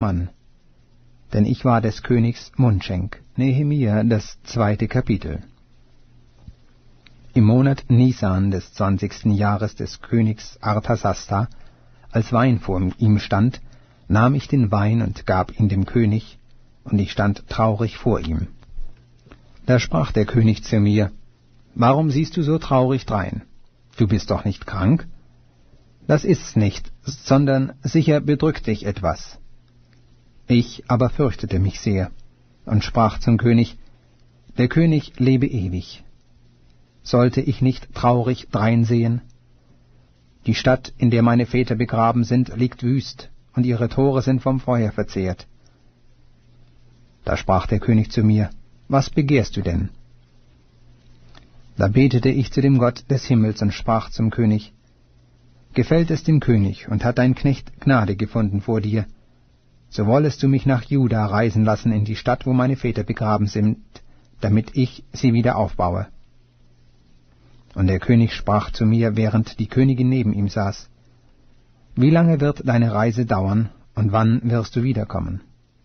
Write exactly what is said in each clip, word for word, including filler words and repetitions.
Mann, denn ich war des Königs Mundschenk. Nehemia, das zweite Kapitel. Im Monat Nisan des zwanzigsten Jahres des Königs Arthasasta, als Wein vor ihm stand, nahm ich den Wein und gab ihn dem König, und ich stand traurig vor ihm. Da sprach der König zu mir: »Warum siehst du so traurig drein? Du bist doch nicht krank?« »Das ist's nicht, sondern sicher bedrückt dich etwas.« Ich aber fürchtete mich sehr und sprach zum König: »Der König lebe ewig. Sollte ich nicht traurig dreinsehen? Die Stadt, in der meine Väter begraben sind, liegt wüst, und ihre Tore sind vom Feuer verzehrt.« Da sprach der König zu mir: »Was begehrst du denn?« Da betete ich zu dem Gott des Himmels und sprach zum König: »Gefällt es dem König, und hat dein Knecht Gnade gefunden vor dir, so wollest du mich nach Juda reisen lassen, in die Stadt, wo meine Väter begraben sind, damit ich sie wieder aufbaue.« Und der König sprach zu mir, während die Königin neben ihm saß: »Wie lange wird deine Reise dauern, und wann wirst du wiederkommen?«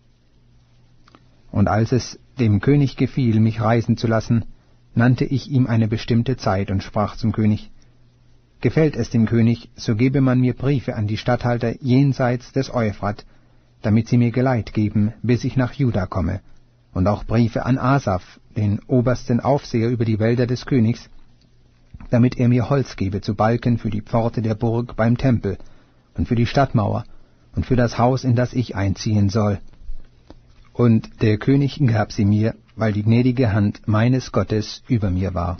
Und als es dem König gefiel, mich reisen zu lassen, nannte ich ihm eine bestimmte Zeit und sprach zum König: »Gefällt es dem König, so gebe man mir Briefe an die Statthalter jenseits des Euphrat, damit sie mir Geleit geben, bis ich nach Juda komme, und auch Briefe an Asaph, den obersten Aufseher über die Wälder des Königs, damit er mir Holz gebe zu Balken für die Pforte der Burg beim Tempel und für die Stadtmauer und für das Haus, in das ich einziehen soll.« Und der König gab sie mir, weil die gnädige Hand meines Gottes über mir war.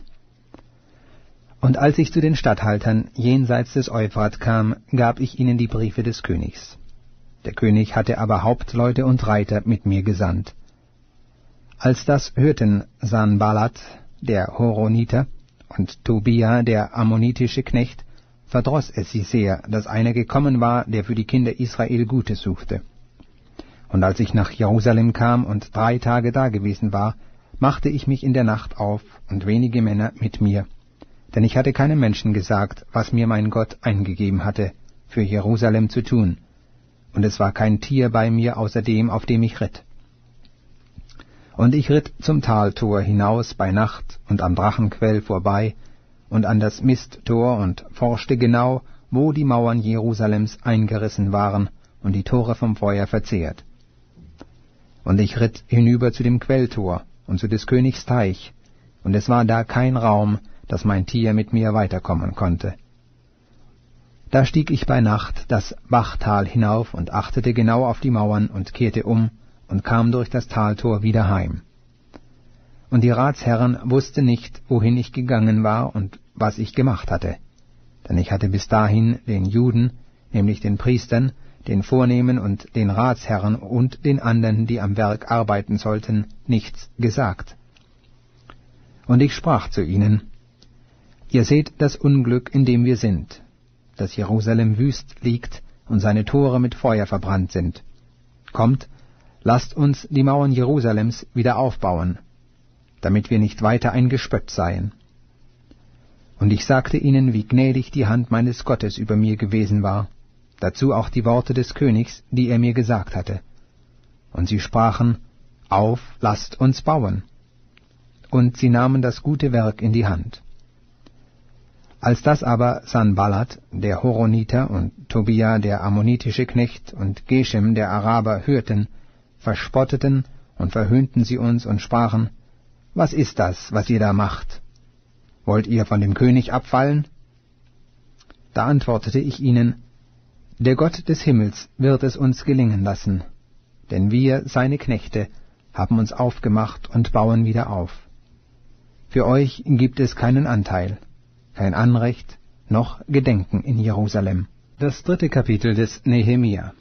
Und als ich zu den Statthaltern jenseits des Euphrat kam, gab ich ihnen die Briefe des Königs. Der König hatte aber Hauptleute und Reiter mit mir gesandt. Als das hörten Sanballat, der Horoniter, und Tobia, der ammonitische Knecht, verdroß es sie sehr, dass einer gekommen war, der für die Kinder Israel Gutes suchte. Und als ich nach Jerusalem kam und drei Tage dagewesen war, machte ich mich in der Nacht auf und wenige Männer mit mir, denn ich hatte keinem Menschen gesagt, was mir mein Gott eingegeben hatte, für Jerusalem zu tun, und es war kein Tier bei mir außer dem, auf dem ich ritt. Und ich ritt zum Taltor hinaus bei Nacht und am Drachenquell vorbei und an das Misttor und forschte genau, wo die Mauern Jerusalems eingerissen waren und die Tore vom Feuer verzehrt. Und ich ritt hinüber zu dem Quelltor und zu des Königs Teich, und es war da kein Raum, dass mein Tier mit mir weiterkommen konnte. Da stieg ich bei Nacht das Bachtal hinauf und achtete genau auf die Mauern und kehrte um und kam durch das Taltor wieder heim. Und die Ratsherren wussten nicht, wohin ich gegangen war und was ich gemacht hatte, denn ich hatte bis dahin den Juden, nämlich den Priestern, den Vornehmen und den Ratsherren und den anderen, die am Werk arbeiten sollten, nichts gesagt. Und ich sprach zu ihnen: Ihr seht das Unglück, in dem wir sind, dass Jerusalem wüst liegt und seine Tore mit Feuer verbrannt sind. Kommt, lasst uns die Mauern Jerusalems wieder aufbauen, damit wir nicht weiter ein Gespött seien. Und ich sagte ihnen, wie gnädig die Hand meines Gottes über mir gewesen war, dazu auch die Worte des Königs, die er mir gesagt hatte. Und sie sprachen: Auf, lasst uns bauen. Und sie nahmen das gute Werk in die Hand. Als das aber Sanballat, der Horoniter, und Tobia, der ammonitische Knecht, und Geshem, der Araber, hörten, verspotteten und verhöhnten sie uns und sprachen: Was ist das, was ihr da macht? Wollt ihr von dem König abfallen? Da antwortete ich ihnen: Der Gott des Himmels wird es uns gelingen lassen, denn wir, seine Knechte, haben uns aufgemacht und bauen wieder auf. Für euch gibt es keinen Anteil, kein Anrecht, noch Gedenken in Jerusalem. Das dritte Kapitel des Nehemia.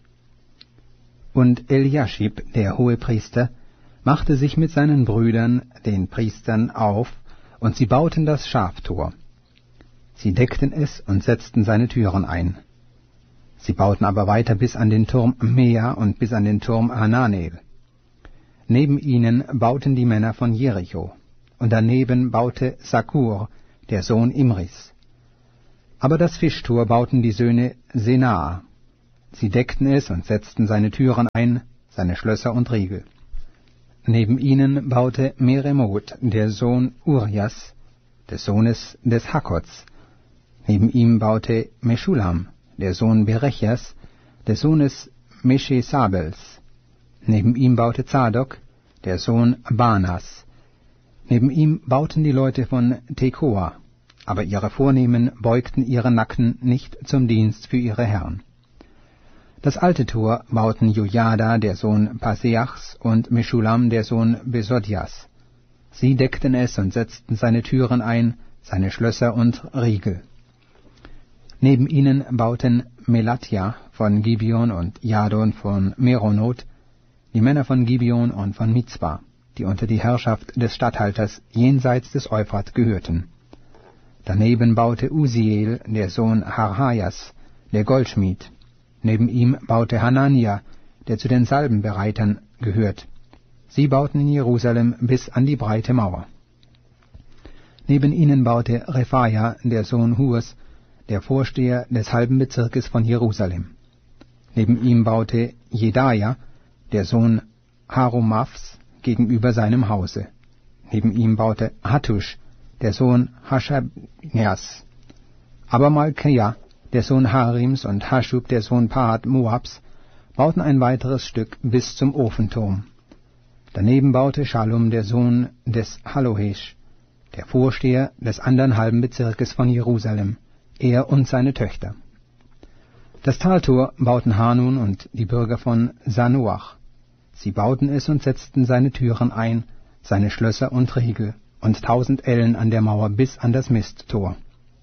Und Eliaschib, der Hohepriester, machte sich mit seinen Brüdern, den Priestern, auf, und sie bauten das Schaftor. Sie deckten es und setzten seine Türen ein. Sie bauten aber weiter bis an den Turm Mea und bis an den Turm Hananel. Neben ihnen bauten die Männer von Jericho, und daneben baute Sakur, der Sohn Imris. Aber das Fischtor bauten die Söhne Senaa. Sie deckten es und setzten seine Türen ein, seine Schlösser und Riegel. Neben ihnen baute Meremot, der Sohn Urias, des Sohnes des Hakkots. Neben ihm baute Meschulam, der Sohn Berechias, des Sohnes Meschesabels. Neben ihm baute Zadok, der Sohn Banas. Neben ihm bauten die Leute von Tekoa, aber ihre Vornehmen beugten ihre Nacken nicht zum Dienst für ihre Herren. Das alte Tor bauten Jojada, der Sohn Paseachs, und Meschulam, der Sohn Besodjas. Sie deckten es und setzten seine Türen ein, seine Schlösser und Riegel. Neben ihnen bauten Melatja von Gibeon und Jadon von Meronot, die Männer von Gibeon und von Mizpah, die unter die Herrschaft des Statthalters jenseits des Euphrat gehörten. Daneben baute Usiel, der Sohn Harhajas, der Goldschmied. Neben ihm baute Hanania, der zu den Salbenbereitern gehört. Sie bauten in Jerusalem bis an die breite Mauer. Neben ihnen baute Rephaia, der Sohn Hurs, der Vorsteher des halben Bezirkes von Jerusalem. Neben ihm baute Jedaja, der Sohn Harumafs, gegenüber seinem Hause. Neben ihm baute Hattusch, der Sohn Haschabnias. Aber Malkia, der Sohn Harims, und Haschub, der Sohn Pahat Moabs, bauten ein weiteres Stück bis zum Ofenturm. Daneben baute Schallum, der Sohn des Hallohesch, der Vorsteher des anderen halben Bezirkes von Jerusalem, er und seine Töchter. Das Taltor bauten Hanun und die Bürger von Sanoach. Sie bauten es und setzten seine Türen ein, seine Schlösser und Riegel, und tausend Ellen an der Mauer bis an das Misttor.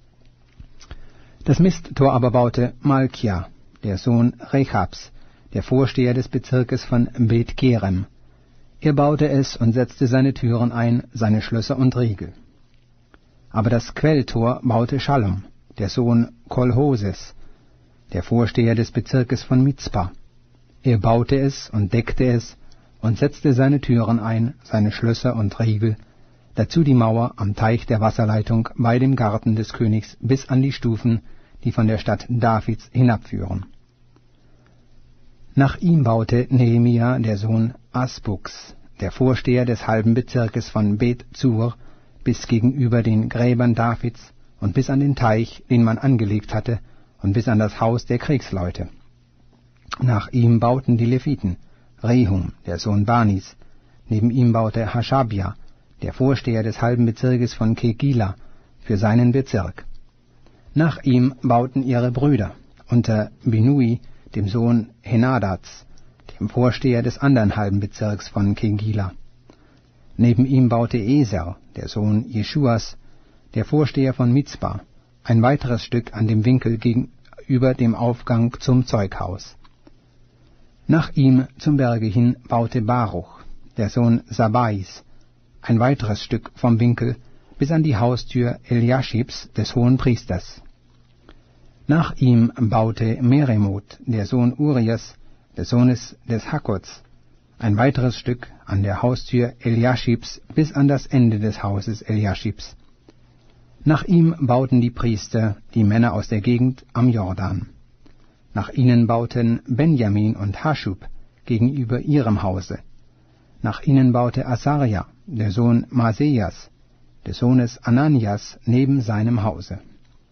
Das Misttor aber baute Malkia, der Sohn Rechabs, der Vorsteher des Bezirkes von Bet Kerem. Er baute es und setzte seine Türen ein, seine Schlösser und Riegel. Aber das Quelltor baute Schallum, der Sohn Kolhoses, der Vorsteher des Bezirkes von Mizpah. Er baute es und deckte es und setzte seine Türen ein, seine Schlösser und Riegel, dazu die Mauer am Teich der Wasserleitung bei dem Garten des Königs bis an die Stufen, die von der Stadt Davids hinabführen. Nach ihm baute Nehemia, der Sohn Asbuks, der Vorsteher des halben Bezirkes von Bet-Zur, bis gegenüber den Gräbern Davids und bis an den Teich, den man angelegt hatte, und bis an das Haus der Kriegsleute. Nach ihm bauten die Leviten, Rehum, der Sohn Banis. Neben ihm baute Haschabja, der Vorsteher des halben Bezirkes von Kegila, für seinen Bezirk. Nach ihm bauten ihre Brüder, unter Binui, dem Sohn Henadats, dem Vorsteher des anderen halben Bezirks von Kegila. Neben ihm baute Eser, der Sohn Jeschuas, der Vorsteher von Mizpah, ein weiteres Stück an dem Winkel gegenüber dem Aufgang zum Zeughaus. Nach ihm zum Berge hin baute Baruch, der Sohn Sabais, ein weiteres Stück vom Winkel bis an die Haustür Eliaschibs, des hohen Priesters. Nach ihm baute Meremot, der Sohn Urias, des Sohnes des Hakkots, ein weiteres Stück an der Haustür Eliaschibs bis an das Ende des Hauses Eliaschibs. Nach ihm bauten die Priester, die Männer aus der Gegend am Jordan. Nach ihnen bauten Benjamin und Haschub gegenüber ihrem Hause. Nach ihnen baute Asaria, der Sohn Masejas, des Sohnes Ananias, neben seinem Hause.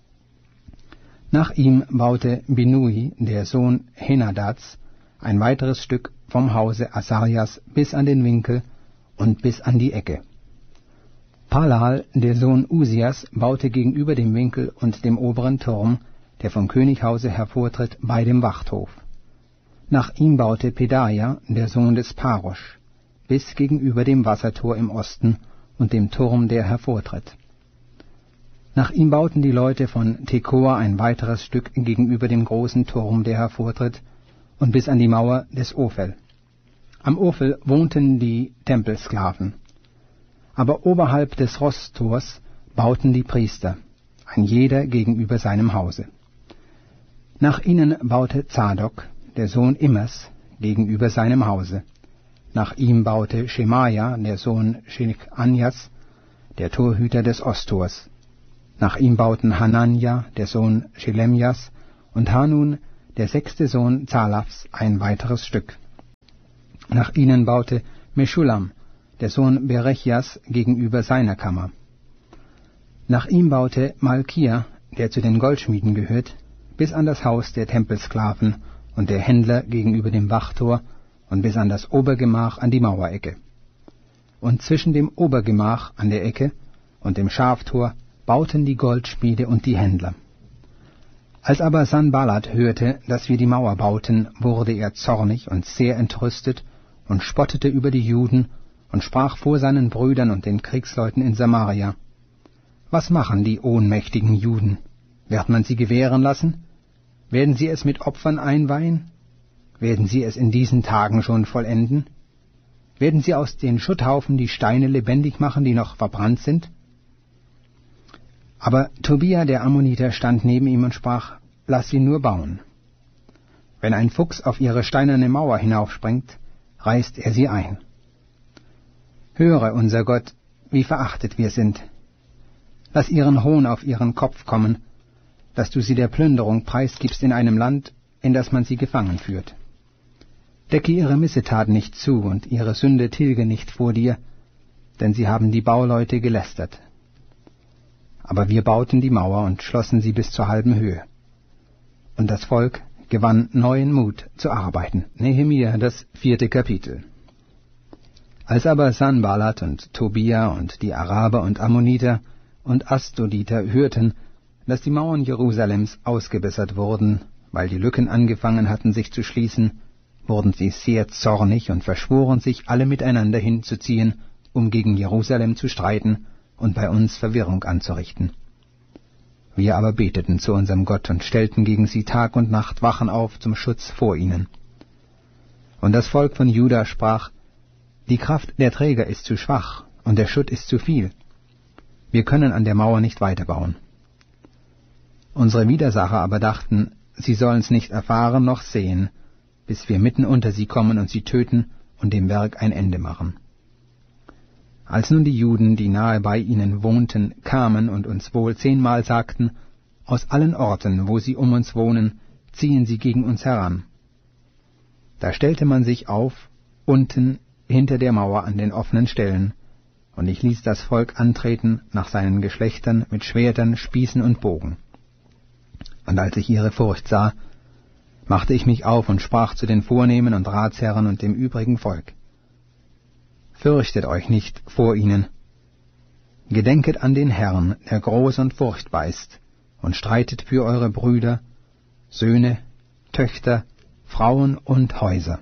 Nach ihm baute Binui, der Sohn Henadats, ein weiteres Stück vom Hause Asarias bis an den Winkel und bis an die Ecke. Palal, der Sohn Usias, baute gegenüber dem Winkel und dem oberen Turm, der vom Könighause hervortritt, bei dem Wachthof. Nach ihm baute Pedaja, der Sohn des Parosch, bis gegenüber dem Wassertor im Osten und dem Turm, der hervortritt. Nach ihm bauten die Leute von Tekoa ein weiteres Stück gegenüber dem großen Turm, der hervortritt, und bis an die Mauer des Ophel. Am Ophel wohnten die Tempelsklaven. Aber oberhalb des Rosttors bauten die Priester, ein jeder gegenüber seinem Hause. Nach ihnen baute Zadok, der Sohn Immers, gegenüber seinem Hause. Nach ihm baute Schemaja, der Sohn Shechanjas, der Torhüter des Osttors. Nach ihm bauten Hanania, der Sohn Schelemjas, und Hanun, der sechste Sohn Zalafs, ein weiteres Stück. Nach ihnen baute Meschulam, der Sohn Berechias, gegenüber seiner Kammer. Nach ihm baute Malkia, der zu den Goldschmieden gehört, bis an das Haus der Tempelsklaven und der Händler gegenüber dem Wachtor und bis an das Obergemach an die Mauerecke. Und zwischen dem Obergemach an der Ecke und dem Schaftor bauten die Goldschmiede und die Händler. Als aber Sanballat hörte, dass wir die Mauer bauten, wurde er zornig und sehr entrüstet und spottete über die Juden und sprach vor seinen Brüdern und den Kriegsleuten in Samaria: Was machen die ohnmächtigen Juden? Wird man sie gewähren lassen? Werden sie es mit Opfern einweihen? Werden sie es in diesen Tagen schon vollenden? Werden sie aus den Schutthaufen die Steine lebendig machen, die noch verbrannt sind? Aber Tobia der Ammoniter stand neben ihm und sprach: Lass sie nur bauen. Wenn ein Fuchs auf ihre steinerne Mauer hinaufspringt, reißt er sie ein. Höre, unser Gott, wie verachtet wir sind. Lass ihren Hohn auf ihren Kopf kommen, dass du sie der Plünderung preisgibst in einem Land, in das man sie gefangen führt. Decke ihre Missetaten nicht zu und ihre Sünde tilge nicht vor dir, denn sie haben die Bauleute gelästert. Aber wir bauten die Mauer und schlossen sie bis zur halben Höhe. Und das Volk gewann neuen Mut zu arbeiten. Nehemia, das vierte Kapitel. Als aber Sanballat und Tobia und die Araber und Ammoniter und Asdoditer hörten, dass die Mauern Jerusalems ausgebessert wurden, weil die Lücken angefangen hatten, sich zu schließen, wurden sie sehr zornig und verschworen sich, alle miteinander hinzuziehen, um gegen Jerusalem zu streiten und bei uns Verwirrung anzurichten. Wir aber beteten zu unserem Gott und stellten gegen sie Tag und Nacht Wachen auf zum Schutz vor ihnen. Und das Volk von Juda sprach: Die Kraft der Träger ist zu schwach und der Schutt ist zu viel. Wir können an der Mauer nicht weiterbauen. Unsere Widersacher aber dachten, sie sollen's nicht erfahren noch sehen, bis wir mitten unter sie kommen und sie töten und dem Werk ein Ende machen. Als nun die Juden, die nahe bei ihnen wohnten, kamen und uns wohl zehnmal sagten: Aus allen Orten, wo sie um uns wohnen, ziehen sie gegen uns heran. Da stellte man sich auf, unten hinter der Mauer an den offenen Stellen, und ich ließ das Volk antreten nach seinen Geschlechtern mit Schwertern, Spießen und Bogen. Und als ich ihre Furcht sah, machte ich mich auf und sprach zu den Vornehmen und Ratsherren und dem übrigen Volk: Fürchtet euch nicht vor ihnen. Gedenket an den Herrn, der groß und furchtbar ist, und streitet für eure Brüder, Söhne, Töchter, Frauen und Häuser.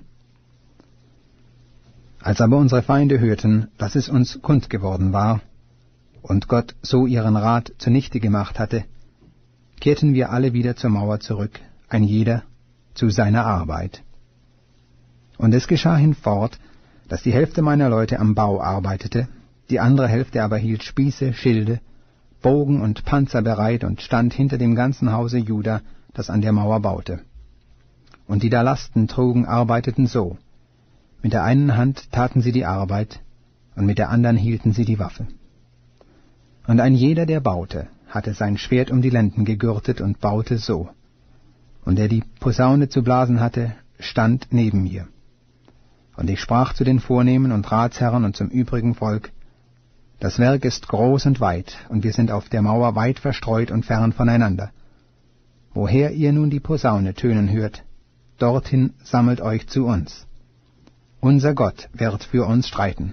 Als aber unsere Feinde hörten, dass es uns kund geworden war, und Gott so ihren Rat zunichte gemacht hatte, kehrten wir alle wieder zur Mauer zurück, ein jeder zu seiner Arbeit. Und es geschah hinfort, dass die Hälfte meiner Leute am Bau arbeitete, die andere Hälfte aber hielt Spieße, Schilde, Bogen und Panzer bereit und stand hinter dem ganzen Hause Juda, das an der Mauer baute. Und die da Lasten trugen, arbeiteten so: Mit der einen Hand taten sie die Arbeit, und mit der anderen hielten sie die Waffe. Und ein jeder, der baute, hatte sein Schwert um die Lenden gegürtet und baute so. Und der die Posaune zu blasen hatte, stand neben mir. Und ich sprach zu den Vornehmen und Ratsherren und zum übrigen Volk: Das Werk ist groß und weit, und wir sind auf der Mauer weit verstreut und fern voneinander. Woher ihr nun die Posaune tönen hört, dorthin sammelt euch zu uns. Unser Gott wird für uns streiten.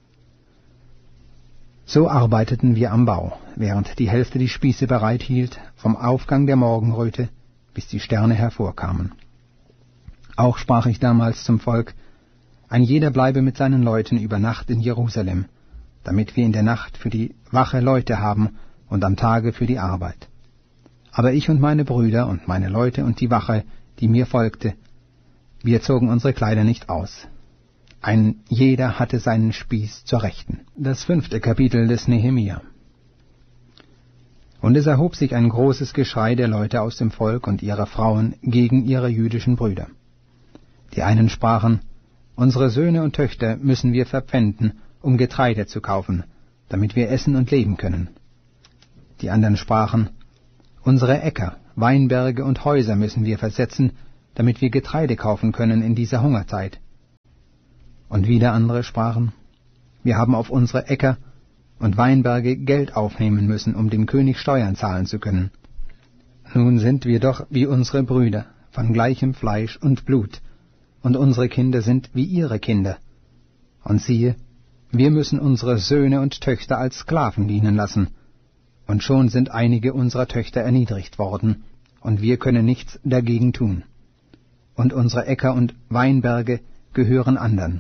So arbeiteten wir am Bau, während die Hälfte die Spieße bereit hielt, vom Aufgang der Morgenröte, bis die Sterne hervorkamen. Auch sprach ich damals zum Volk: Ein jeder bleibe mit seinen Leuten über Nacht in Jerusalem, damit wir in der Nacht für die Wache Leute haben und am Tage für die Arbeit. Aber ich und meine Brüder und meine Leute und die Wache, die mir folgte, wir zogen unsere Kleider nicht aus. Ein jeder hatte seinen Spieß zur Rechten. Das fünfte Kapitel des Nehemia. Und es erhob sich ein großes Geschrei der Leute aus dem Volk und ihrer Frauen gegen ihre jüdischen Brüder. Die einen sprachen: Unsere Söhne und Töchter müssen wir verpfänden, um Getreide zu kaufen, damit wir essen und leben können. Die anderen sprachen: Unsere Äcker, Weinberge und Häuser müssen wir versetzen, damit wir Getreide kaufen können in dieser Hungerzeit. Und wieder andere sprachen, wir haben auf unsere Äcker und Weinberge Geld aufnehmen müssen, um dem König Steuern zahlen zu können. Nun sind wir doch wie unsere Brüder, von gleichem Fleisch und Blut, und unsere Kinder sind wie ihre Kinder. Und siehe, wir müssen unsere Söhne und Töchter als Sklaven dienen lassen, und schon sind einige unserer Töchter erniedrigt worden, und wir können nichts dagegen tun. Und unsere Äcker und Weinberge gehören andern.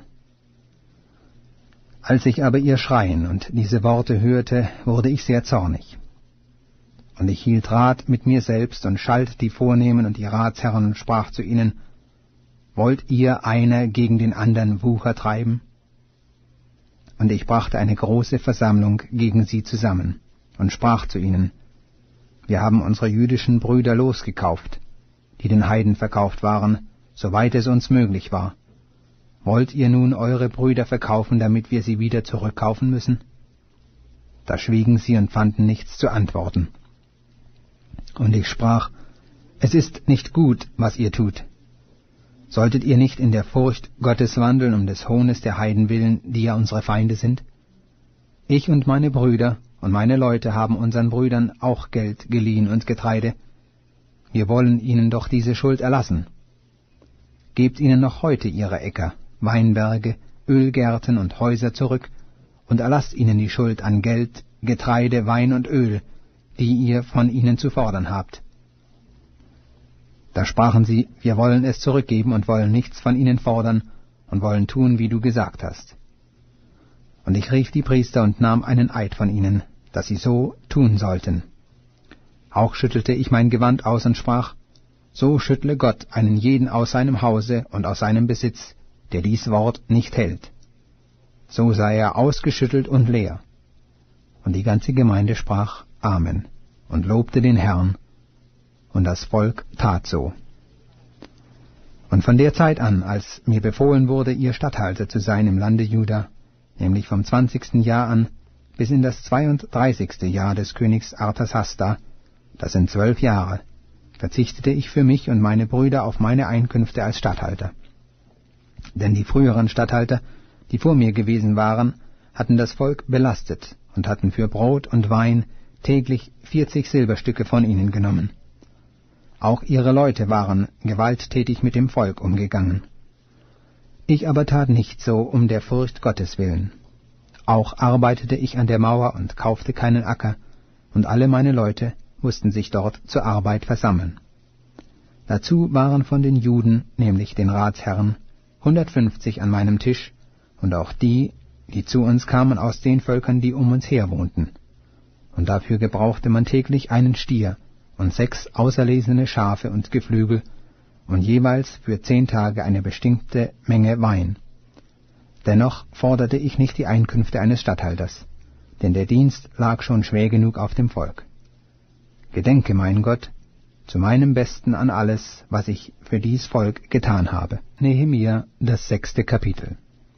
Als ich aber ihr Schreien und diese Worte hörte, wurde ich sehr zornig. Und ich hielt Rat mit mir selbst und schalt die Vornehmen und die Ratsherren und sprach zu ihnen, wollt ihr einer gegen den andern Wucher treiben? Und ich brachte eine große Versammlung gegen sie zusammen und sprach zu ihnen, wir haben unsere jüdischen Brüder losgekauft, die den Heiden verkauft waren, soweit es uns möglich war. Wollt ihr nun eure Brüder verkaufen, damit wir sie wieder zurückkaufen müssen? Da schwiegen sie und fanden nichts zu antworten. Und ich sprach, es ist nicht gut, was ihr tut. Solltet ihr nicht in der Furcht Gottes wandeln, um des Hohnes der Heiden willen, die ja unsere Feinde sind? Ich und meine Brüder und meine Leute haben unseren Brüdern auch Geld geliehen und Getreide. Wir wollen ihnen doch diese Schuld erlassen. Gebt ihnen noch heute ihre Äcker, Weinberge, Ölgärten und Häuser zurück und erlasst ihnen die Schuld an Geld, Getreide, Wein und Öl, die ihr von ihnen zu fordern habt. Da sprachen sie, wir wollen es zurückgeben und wollen nichts von ihnen fordern und wollen tun, wie du gesagt hast. Und ich rief die Priester und nahm einen Eid von ihnen, dass sie so tun sollten. Auch schüttelte ich mein Gewand aus und sprach, so schüttle Gott einen jeden aus seinem Hause und aus seinem Besitz, der dies Wort nicht hält. So sei er ausgeschüttelt und leer. Und die ganze Gemeinde sprach Amen und lobte den Herrn, und das Volk tat so. Und von der Zeit an, als mir befohlen wurde, ihr Statthalter zu sein im Lande Juda, nämlich vom zwanzigsten Jahr an bis in das zweiunddreißigste Jahr des Königs Artasasta, das sind zwölf Jahre, verzichtete ich für mich und meine Brüder auf meine Einkünfte als Statthalter. Denn die früheren Statthalter, die vor mir gewesen waren, hatten das Volk belastet und hatten für Brot und Wein täglich vierzig Silberstücke von ihnen genommen. Auch ihre Leute waren gewalttätig mit dem Volk umgegangen. Ich aber tat nicht so um der Furcht Gottes willen. Auch arbeitete ich an der Mauer und kaufte keinen Acker, und alle meine Leute mussten sich dort zur Arbeit versammeln. Dazu waren von den Juden, nämlich den Ratsherren, hundertfünfzig an meinem Tisch, und auch die, die zu uns kamen aus den Völkern, die um uns her wohnten. Und dafür gebrauchte man täglich einen Stier und sechs auserlesene Schafe und Geflügel und jeweils für zehn Tage eine bestimmte Menge Wein. Dennoch forderte ich nicht die Einkünfte eines Statthalters, denn der Dienst lag schon schwer genug auf dem Volk. Gedenke, mein Gott, zu meinem Besten an alles, was ich für dies Volk getan habe. Nehemia, das sechste Kapitel.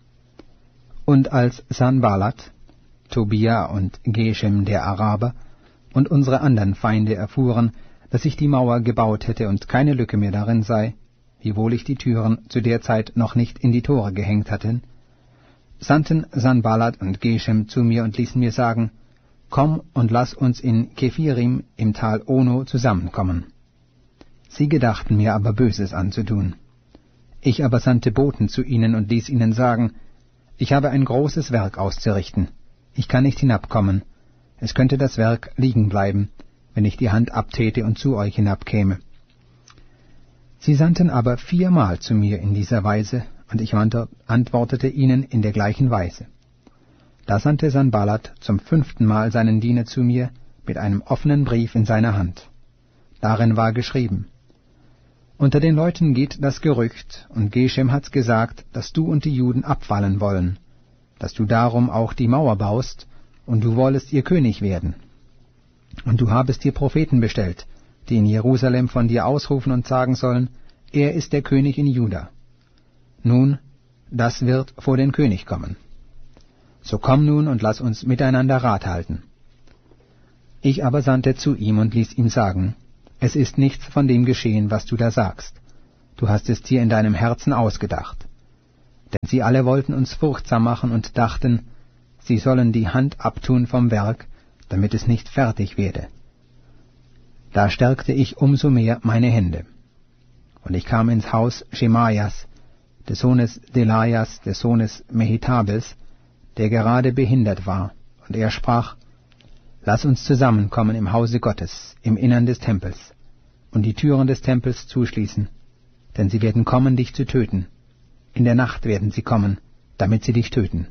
Und als Sanballat, Tobia und Geshem der Araber und unsere anderen Feinde erfuhren, dass ich die Mauer gebaut hätte und keine Lücke mehr darin sei, wiewohl ich die Türen zu der Zeit noch nicht in die Tore gehängt hatte, sandten Sanballat und Geshem zu mir und ließen mir sagen, komm und lass uns in Kephirim im Tal Ono zusammenkommen. Sie gedachten mir aber Böses anzutun. Ich aber sandte Boten zu ihnen und ließ ihnen sagen, ich habe ein großes Werk auszurichten, ich kann nicht hinabkommen, es könnte das Werk liegen bleiben, wenn ich die Hand abtäte und zu euch hinabkäme. Sie sandten aber viermal zu mir in dieser Weise, und ich antwortete ihnen in der gleichen Weise. Da sandte Sanballat zum fünften Mal seinen Diener zu mir mit einem offenen Brief in seiner Hand. Darin war geschrieben, unter den Leuten geht das Gerücht, und Geshem hat's gesagt, dass du und die Juden abfallen wollen, dass du darum auch die Mauer baust, und du wollest ihr König werden. Und du habest dir Propheten bestellt, die in Jerusalem von dir ausrufen und sagen sollen, er ist der König in Juda. Nun, das wird vor den König kommen. So komm nun und lass uns miteinander Rat halten. Ich aber sandte zu ihm und ließ ihm sagen, es ist nichts von dem geschehen, was du da sagst, du hast es dir in deinem Herzen ausgedacht. Denn sie alle wollten uns furchtsam machen und dachten, sie sollen die Hand abtun vom Werk, damit es nicht fertig werde. Da stärkte ich umso mehr meine Hände. Und ich kam ins Haus Schemaias, des Sohnes Delajas, des Sohnes Mehetabels, der gerade behindert war, und er sprach, Lass uns zusammenkommen im Hause Gottes, im Innern des Tempels, und die Türen des Tempels zuschließen, denn sie werden kommen, dich zu töten. In der Nacht werden sie kommen, damit sie dich töten.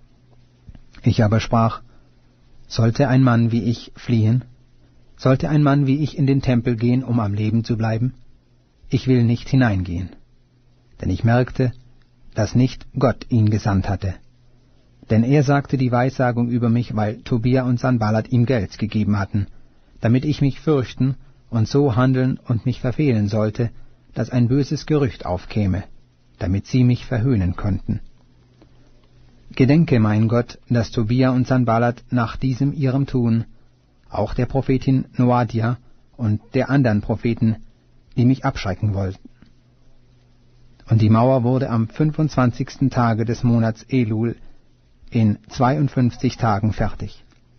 Ich aber sprach, Sollte ein Mann wie ich fliehen? Sollte ein Mann wie ich in den Tempel gehen, um am Leben zu bleiben? Ich will nicht hineingehen. Denn ich merkte, dass nicht Gott ihn gesandt hatte. Denn er sagte die Weissagung über mich, weil Tobia und Sanballat ihm Geld gegeben hatten, damit ich mich fürchten und so handeln und mich verfehlen sollte, dass ein böses Gerücht aufkäme, damit sie mich verhöhnen könnten. Gedenke, mein Gott, dass Tobia und Sanballat nach diesem ihrem Tun, auch der Prophetin Noadia und der anderen Propheten, die mich abschrecken wollten. Und die Mauer wurde am fünfundzwanzigsten Tage des Monats Elul in zweiundfünfzig Tagen fertig.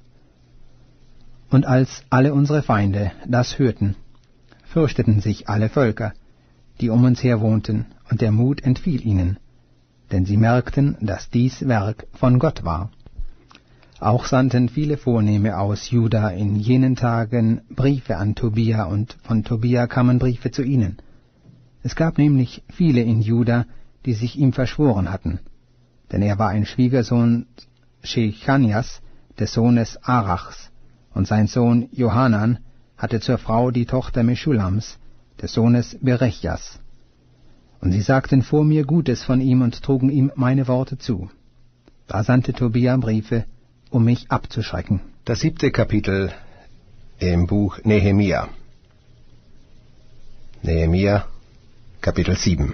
Und als alle unsere Feinde das hörten, fürchteten sich alle Völker, die um uns her wohnten, und der Mut entfiel ihnen, denn sie merkten, dass dies Werk von Gott war. Auch sandten viele Vornehme aus Juda in jenen Tagen Briefe an Tobia, und von Tobia kamen Briefe zu ihnen. Es gab nämlich viele in Juda, die sich ihm verschworen hatten, denn er war ein Schwiegersohn Shechanias, des Sohnes Arachs, und sein Sohn Johanan hatte zur Frau die Tochter Meschulams, des Sohnes Berechjas. Und sie sagten vor mir Gutes von ihm und trugen ihm meine Worte zu. Da sandte Tobia Briefe, um mich abzuschrecken. Das siebte Kapitel im Buch Nehemia. Nehemia, Kapitel sieben.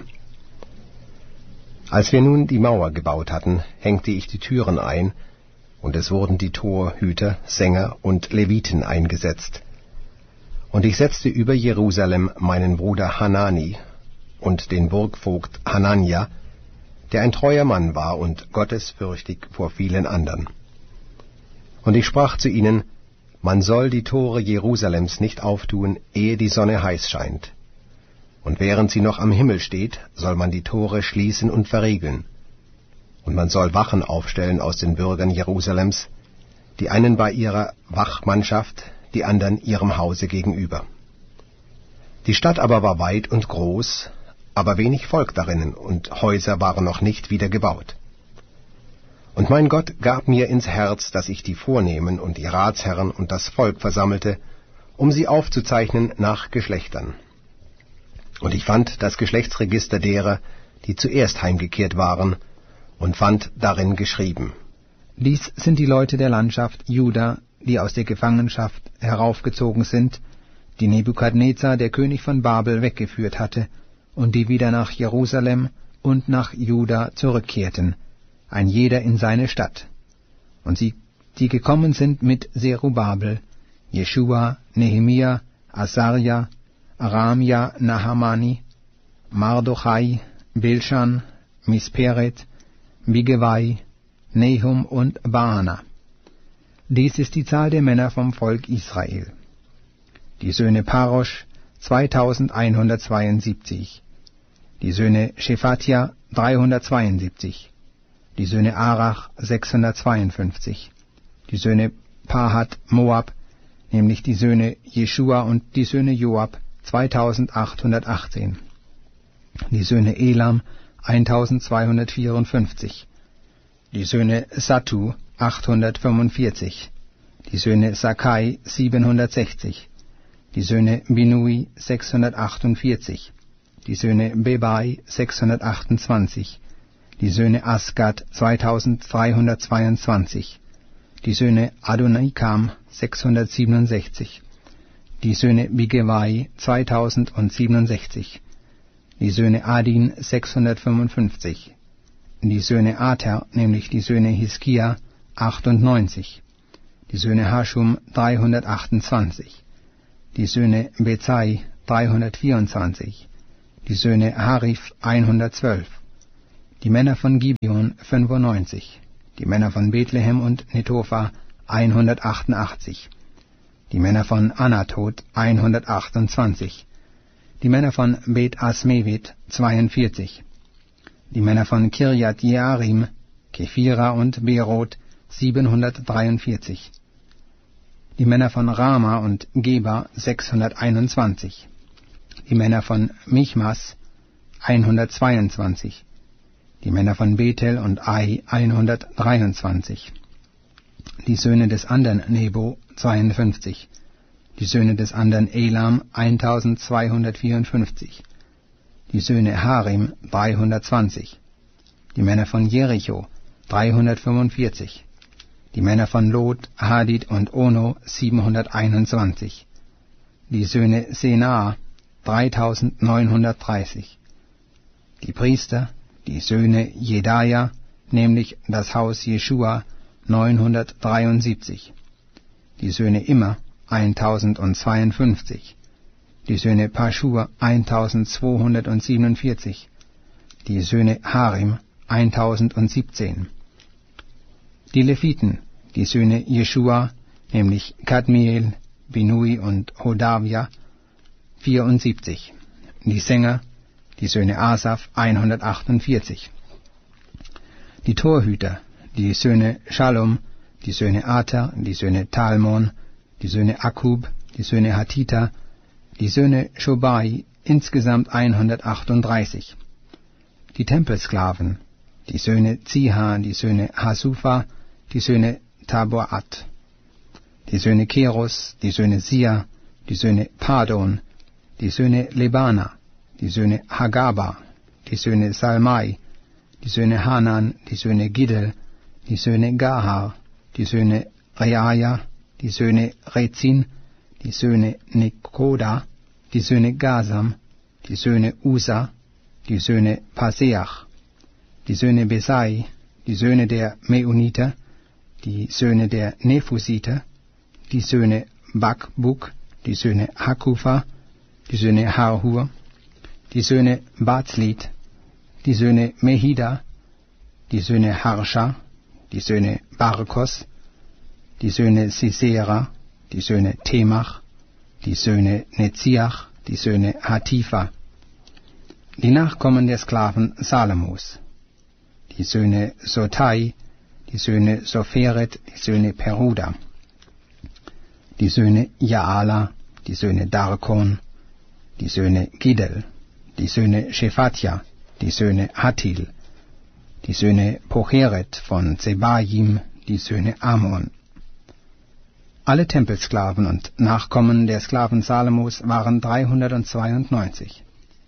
Als wir nun die Mauer gebaut hatten, hängte ich die Türen ein, und es wurden die Torhüter, Sänger und Leviten eingesetzt. Und ich setzte über Jerusalem meinen Bruder Hanani und den Burgvogt Hanania, der ein treuer Mann war und gottesfürchtig vor vielen anderen. Und ich sprach zu ihnen, man soll die Tore Jerusalems nicht auftun, ehe die Sonne heiß scheint. Und während sie noch am Himmel steht, soll man die Tore schließen und verriegeln. Und man soll Wachen aufstellen aus den Bürgern Jerusalems, die einen bei ihrer Wachmannschaft, die anderen ihrem Hause gegenüber. Die Stadt aber war weit und groß, aber wenig Volk darinnen, und Häuser waren noch nicht wieder gebaut. Und mein Gott gab mir ins Herz, dass ich die Vornehmen und die Ratsherren und das Volk versammelte, um sie aufzuzeichnen nach Geschlechtern. Und ich fand das Geschlechtsregister derer, die zuerst heimgekehrt waren, und fand darin geschrieben: Dies sind die Leute der Landschaft Juda, die aus der Gefangenschaft heraufgezogen sind, die Nebukadnezar, der König von Babel, weggeführt hatte, und die wieder nach Jerusalem und nach Juda zurückkehrten, ein jeder in seine Stadt. Und sie, die gekommen sind mit Zerubabel, Jeschua, Nehemia, Asaria, Aramia, Nahamani, Mardochai, Bilschan, Misperet, Bigewai, Nehum und Baana. Dies ist die Zahl der Männer vom Volk Israel. Die Söhne Parosch, zweitausendeinhundertzweiundsiebzig. Die Söhne Shephatia, dreihundertzweiundsiebzig. Die Söhne Arach, sechshundertzweiundfünfzig. Die Söhne Pahat Moab, nämlich die Söhne Jeschua und die Söhne Joab, zweitausendachthundertachtzehn. Die Söhne Elam, eintausendzweihundertvierundfünfzig. Die Söhne Sattu, achthundertfünfundvierzig. Die Söhne Sakai, siebenhundertsechzig. Die Söhne Binui, sechshundertachtundvierzig. Die Söhne Bebai, sechshundertachtundzwanzig. Die Söhne Asgad, zweitausenddreihundertzweiundzwanzig. Die Söhne Adonikam, sechshundertsiebenundsechzig. Die Söhne Bigewai, zweitausendsiebenundsechzig. Die Söhne Adin, sechshundertfünfundfünfzig. Die Söhne Ater, nämlich die Söhne Hiskia, achtundneunzig. Die Söhne Hashum, dreihundertachtundzwanzig. Die Söhne Bezai, dreihundertvierundzwanzig. die Söhne Harif hundertzwölf, die Männer von Gibeon fünfundneunzig, die Männer von Bethlehem und Netopha hundertachtundachtzig, die Männer von Anatot hundertachtundzwanzig, die Männer von Bet Asmevit zweiundvierzig, die Männer von Kirjat Jearim, Kephira und Beerot siebenhundertdreiundvierzig, die Männer von Rama und Geba sechshunderteinundzwanzig, die Männer von Michmas hundertzweiundzwanzig, die Männer von Bethel und Ai hundertdreiundzwanzig, die Söhne des andern Nebo zweiundfünfzig, die Söhne des andern Elam eintausendzweihundertvierundfünfzig, die Söhne Harim dreihundertzwanzig, die Männer von Jericho dreihundertfünfundvierzig, die Männer von Lot, Hadid und Ono siebenhunderteinundzwanzig, die Söhne Senaa dreitausendneunhundertdreißig, die Priester, die Söhne Jedaja, nämlich das Haus Jeschua neunhundertdreiundsiebzig, die Söhne Immer eintausendzweiundfünfzig, die Söhne Paschur eintausendzweihundertsiebenundvierzig, die Söhne Harim eintausendsiebzehn, die Leviten, die Söhne Jeschua, nämlich Kadmiel, Binui und Hodavia, vierundsiebzig, die Sänger, die Söhne Asaf hundertachtundvierzig, die Torhüter, die Söhne Shalom, die Söhne Ater, die Söhne Talmon, die Söhne Akub, die Söhne Hatita, die Söhne Shobai, insgesamt hundertachtunddreißig, die Tempelsklaven, die Söhne Ziha, die Söhne Hasufa, die Söhne Taboat, die Söhne Keros, die Söhne Sia, die Söhne Padon, die Söhne Lebana, die Söhne Hagaba, die Söhne Salmai, die Söhne Hanan, die Söhne Giddel, die Söhne Gahar, die Söhne Reaja, die Söhne Rezin, die Söhne Nekoda, die Söhne Gasam, die Söhne Usa, die Söhne Paseach, die Söhne Besai, die Söhne der Meuniter, die Söhne der Nephusiter, die Söhne Bakbuk, die Söhne Hakufa, die Söhne Harhur, die Söhne Bazlit, die Söhne Mehida, die Söhne Harsha, die Söhne Barkos, die Söhne Sisera, die Söhne Temach, die Söhne Netziach, die Söhne Hatifa, die Nachkommen der Sklaven Salomos, die Söhne Sotai, die Söhne Sopheret, die Söhne Peruda, die Söhne Jaala, die Söhne Darkon, die Söhne Giddel, die Söhne Shephatja, die Söhne Hattil, die Söhne Pocheret von Zebaim, die Söhne Ammon. Alle Tempelsklaven und Nachkommen der Sklaven Salomos waren dreihundertzweiundneunzig.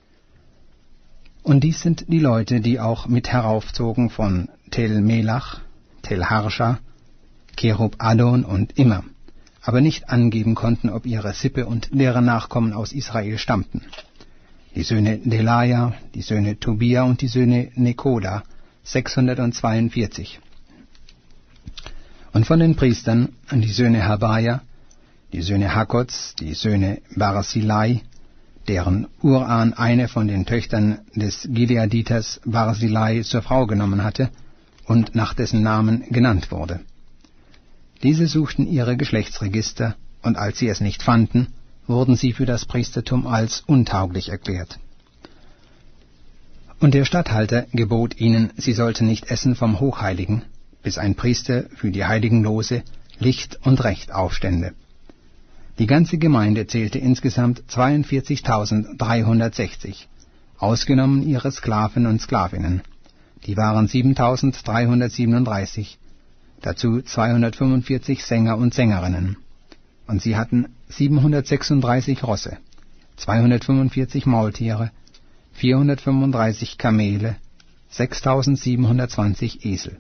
Und dies sind die Leute, die auch mit heraufzogen von Tel Melach, Tel Harsha, Kerub Adon und Immer, aber nicht angeben konnten, ob ihre Sippe und deren Nachkommen aus Israel stammten. Die Söhne Delaja, die Söhne Tobia und die Söhne Nekoda, sechshundertzweiundvierzig. Und von den Priestern die Söhne Habaja, die Söhne Hakots, die Söhne Barzillai, deren Uran eine von den Töchtern des Gileaditers Barzillai zur Frau genommen hatte und nach dessen Namen genannt wurde. Diese suchten ihre Geschlechtsregister, und als sie es nicht fanden, wurden sie für das Priestertum als untauglich erklärt. Und der Statthalter gebot ihnen, sie sollten nicht essen vom Hochheiligen, bis ein Priester für die heiligen Lose Licht und Recht aufstände. Die ganze Gemeinde zählte insgesamt zweiundvierzigtausenddreihundertsechzig, ausgenommen ihre Sklaven und Sklavinnen. Die waren siebentausenddreihundertsiebenunddreißig, dazu zweihundertfünfundvierzig Sänger und Sängerinnen. Und sie hatten siebenhundertsechsunddreißig Rosse, zweihundertfünfundvierzig Maultiere, vierhundertfünfunddreißig Kamele, sechstausendsiebenhundertzwanzig Esel.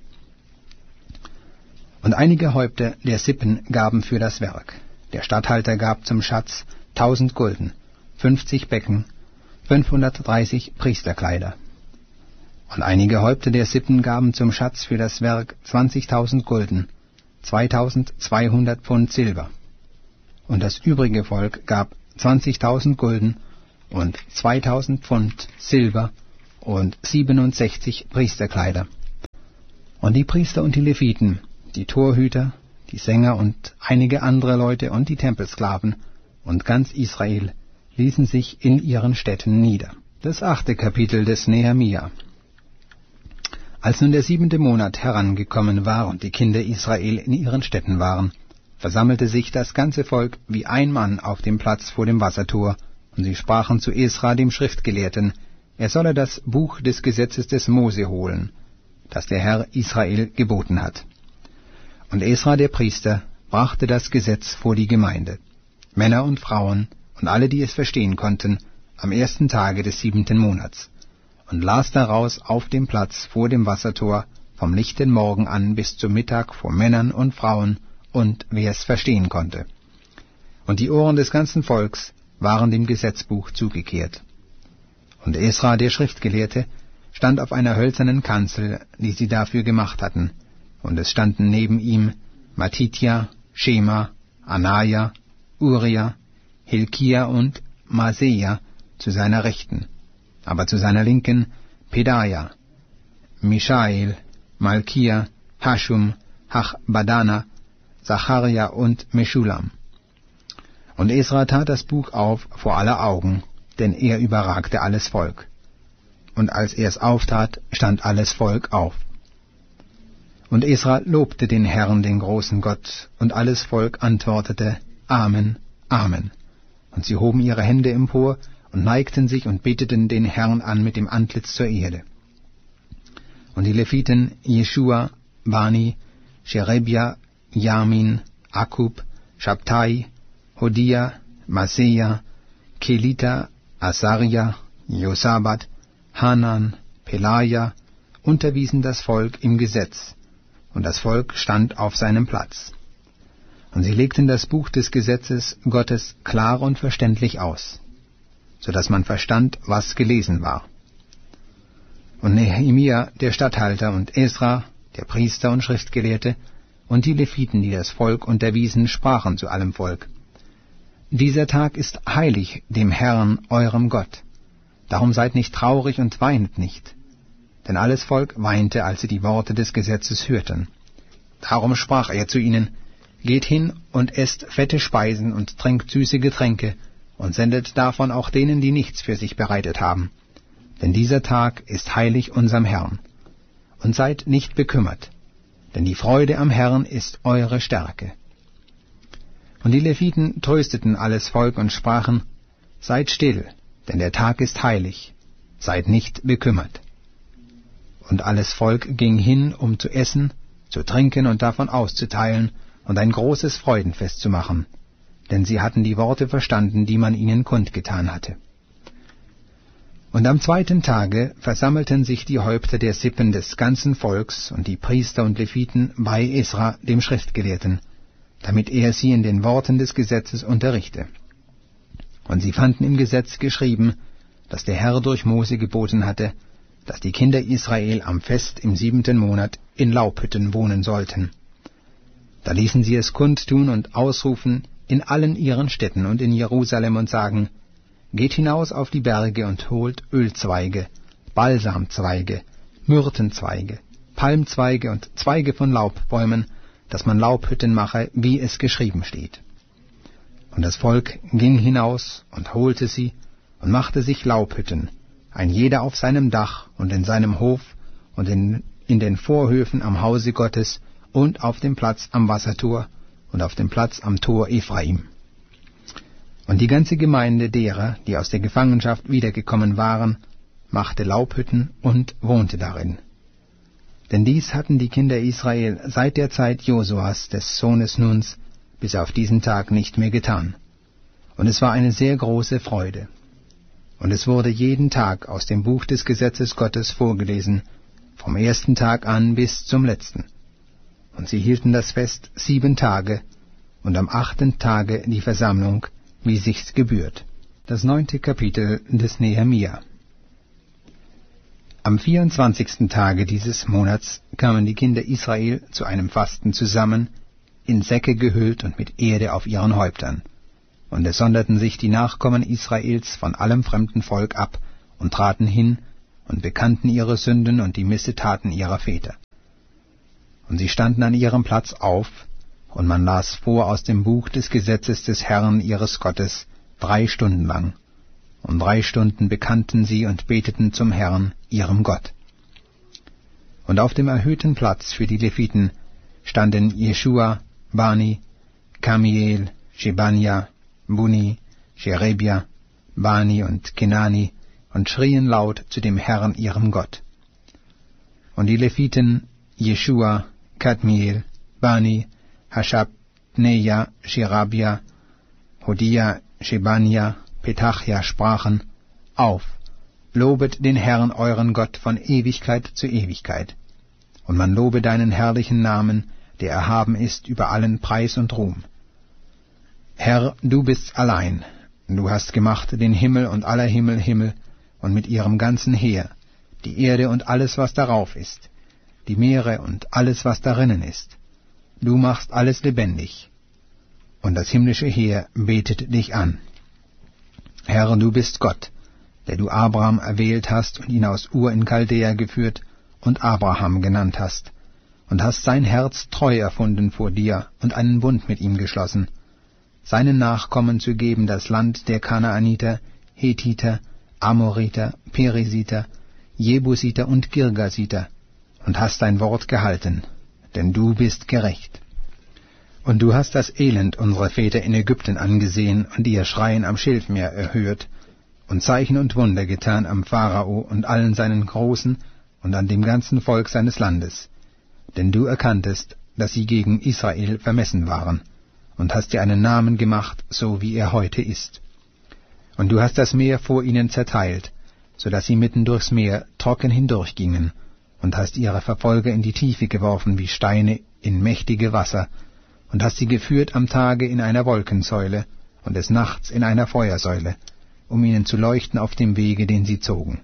Und einige Häupter der Sippen gaben für das Werk. Der Statthalter gab zum Schatz tausend Gulden, fünfzig Becken, fünfhundertdreißig Priesterkleider. Und einige Häupter der Sippen gaben zum Schatz für das Werk zwanzigtausend Gulden, zweitausendzweihundert Pfund Silber. Und das übrige Volk gab zwanzigtausend Gulden und zweitausend Pfund Silber und siebenundsechzig Priesterkleider. Und die Priester und die Leviten, die Torhüter, die Sänger und einige andere Leute und die Tempelsklaven und ganz Israel ließen sich in ihren Städten nieder. Das achte Kapitel des Nehemia. Als nun der siebente Monat herangekommen war und die Kinder Israel in ihren Städten waren, versammelte sich das ganze Volk wie ein Mann auf dem Platz vor dem Wassertor, und sie sprachen zu Esra, dem Schriftgelehrten, er solle das Buch des Gesetzes des Mose holen, das der Herr Israel geboten hat. Und Esra, der Priester, brachte das Gesetz vor die Gemeinde, Männer und Frauen und alle, die es verstehen konnten, am ersten Tage des siebenten Monats, und las daraus auf dem Platz vor dem Wassertor vom lichten Morgen an bis zum Mittag vor Männern und Frauen und wer es verstehen konnte. Und die Ohren des ganzen Volks waren dem Gesetzbuch zugekehrt. Und Esra, der Schriftgelehrte, stand auf einer hölzernen Kanzel, die sie dafür gemacht hatten, und es standen neben ihm Matithia, Schema, Anaja, Uria, Hilkia und Maseja zu seiner Rechten, aber zu seiner Linken Pedaja, Mishael, Malkia, Hashum, Hachbadana, Zacharia und Meschulam. Und Esra tat das Buch auf vor aller Augen, denn er überragte alles Volk. Und als er es auftat, stand alles Volk auf. Und Esra lobte den Herrn, den großen Gott, und alles Volk antwortete, Amen, Amen. Und sie hoben ihre Hände empor und neigten sich und beteten den Herrn an mit dem Antlitz zur Erde. Und die Leviten Jeschua, Bani, Sherebia, Yamin, Akub, Shabtai, Hodia, Maseja, Kelita, Asaria, Josabat, Hanan, Pelaja, unterwiesen das Volk im Gesetz, und das Volk stand auf seinem Platz. Und sie legten das Buch des Gesetzes Gottes klar und verständlich aus, so dass man verstand, was gelesen war. Und Nehemia, der Statthalter, und Esra, der Priester und Schriftgelehrte, und die Leviten, die das Volk unterwiesen, sprachen zu allem Volk, dieser Tag ist heilig dem Herrn, eurem Gott. Darum seid nicht traurig und weinet nicht. Denn alles Volk weinte, als sie die Worte des Gesetzes hörten. Darum sprach er zu ihnen, geht hin und esst fette Speisen und trinkt süße Getränke und sendet davon auch denen, die nichts für sich bereitet haben. Denn dieser Tag ist heilig unserem Herrn. Und seid nicht bekümmert, denn die Freude am Herrn ist eure Stärke. Und die Leviten trösteten alles Volk und sprachen, seid still, denn der Tag ist heilig, seid nicht bekümmert. Und alles Volk ging hin, um zu essen, zu trinken und davon auszuteilen und ein großes Freudenfest zu machen, denn sie hatten die Worte verstanden, die man ihnen kundgetan hatte. Und am zweiten Tage versammelten sich die Häupter der Sippen des ganzen Volks und die Priester und Leviten bei Esra, dem Schriftgelehrten, damit er sie in den Worten des Gesetzes unterrichte. Und sie fanden im Gesetz geschrieben, dass der Herr durch Mose geboten hatte, dass die Kinder Israel am Fest im siebenten Monat in Laubhütten wohnen sollten. Da ließen sie es kundtun und ausrufen in allen ihren Städten und in Jerusalem und sagen, geht hinaus auf die Berge und holt Ölzweige, Balsamzweige, Myrtenzweige, Palmzweige und Zweige von Laubbäumen, dass man Laubhütten mache, wie es geschrieben steht. Und das Volk ging hinaus und holte sie und machte sich Laubhütten, ein jeder auf seinem Dach und in seinem Hof und in, in den Vorhöfen am Hause Gottes und auf dem Platz am Wassertor und auf dem Platz am Tor Ephraim. Und die ganze Gemeinde derer, die aus der Gefangenschaft wiedergekommen waren, machte Laubhütten und wohnte darin. Denn dies hatten die Kinder Israel seit der Zeit Josuas, des Sohnes Nuns, bis auf diesen Tag nicht mehr getan. Und es war eine sehr große Freude. Und es wurde jeden Tag aus dem Buch des Gesetzes Gottes vorgelesen, vom ersten Tag an bis zum letzten. Und sie hielten das Fest sieben Tage, und am achten Tage die Versammlung, wie sich's gebührt. Das neunte Kapitel des Nehemia. Am vierundzwanzigsten Tage dieses Monats kamen die Kinder Israel zu einem Fasten zusammen, in Säcke gehüllt und mit Erde auf ihren Häuptern. Und es sonderten sich die Nachkommen Israels von allem fremden Volk ab und traten hin und bekannten ihre Sünden und die Missetaten ihrer Väter. Und sie standen an ihrem Platz auf, und man las vor aus dem Buch des Gesetzes des Herrn ihres Gottes drei Stunden lang. Und drei Stunden bekannten sie und beteten zum Herrn, ihrem Gott. Und auf dem erhöhten Platz für die Leviten standen Jeschua, Bani, Kamiel, Shebania, Buni, Sherebia, Bani und Kenani und schrien laut zu dem Herrn, ihrem Gott. Und die Leviten Jeschua, Kadmiel, Bani, Hashabneja, Sherebia, Hodia, Shebania, Petachia sprachen: Auf, lobet den Herrn euren Gott von Ewigkeit zu Ewigkeit. Und man lobe deinen herrlichen Namen, der erhaben ist über allen Preis und Ruhm. Herr, du bist allein, du hast gemacht den Himmel und aller Himmel Himmel und mit ihrem ganzen Heer, die Erde und alles, was darauf ist, die Meere und alles, was darinnen ist. Du machst alles lebendig, und das himmlische Heer betet dich an. Herr, du bist Gott, der du Abraham erwählt hast und ihn aus Ur in Chaldea geführt und Abraham genannt hast, und hast sein Herz treu erfunden vor dir und einen Bund mit ihm geschlossen, seinen Nachkommen zu geben das Land der Kanaaniter, Hethiter, Amoriter, Perisiter, Jebusiter und Girgasiter, und hast dein Wort gehalten, denn du bist gerecht. Und du hast das Elend unserer Väter in Ägypten angesehen und ihr Schreien am Schilfmeer erhört und Zeichen und Wunder getan am Pharao und allen seinen Großen und an dem ganzen Volk seines Landes. Denn du erkanntest, dass sie gegen Israel vermessen waren, und hast dir einen Namen gemacht, so wie er heute ist. Und du hast das Meer vor ihnen zerteilt, so dass sie mitten durchs Meer trocken hindurchgingen, und hast ihre Verfolger in die Tiefe geworfen wie Steine in mächtige Wasser, und hast sie geführt am Tage in einer Wolkensäule und des Nachts in einer Feuersäule, um ihnen zu leuchten auf dem Wege, den sie zogen.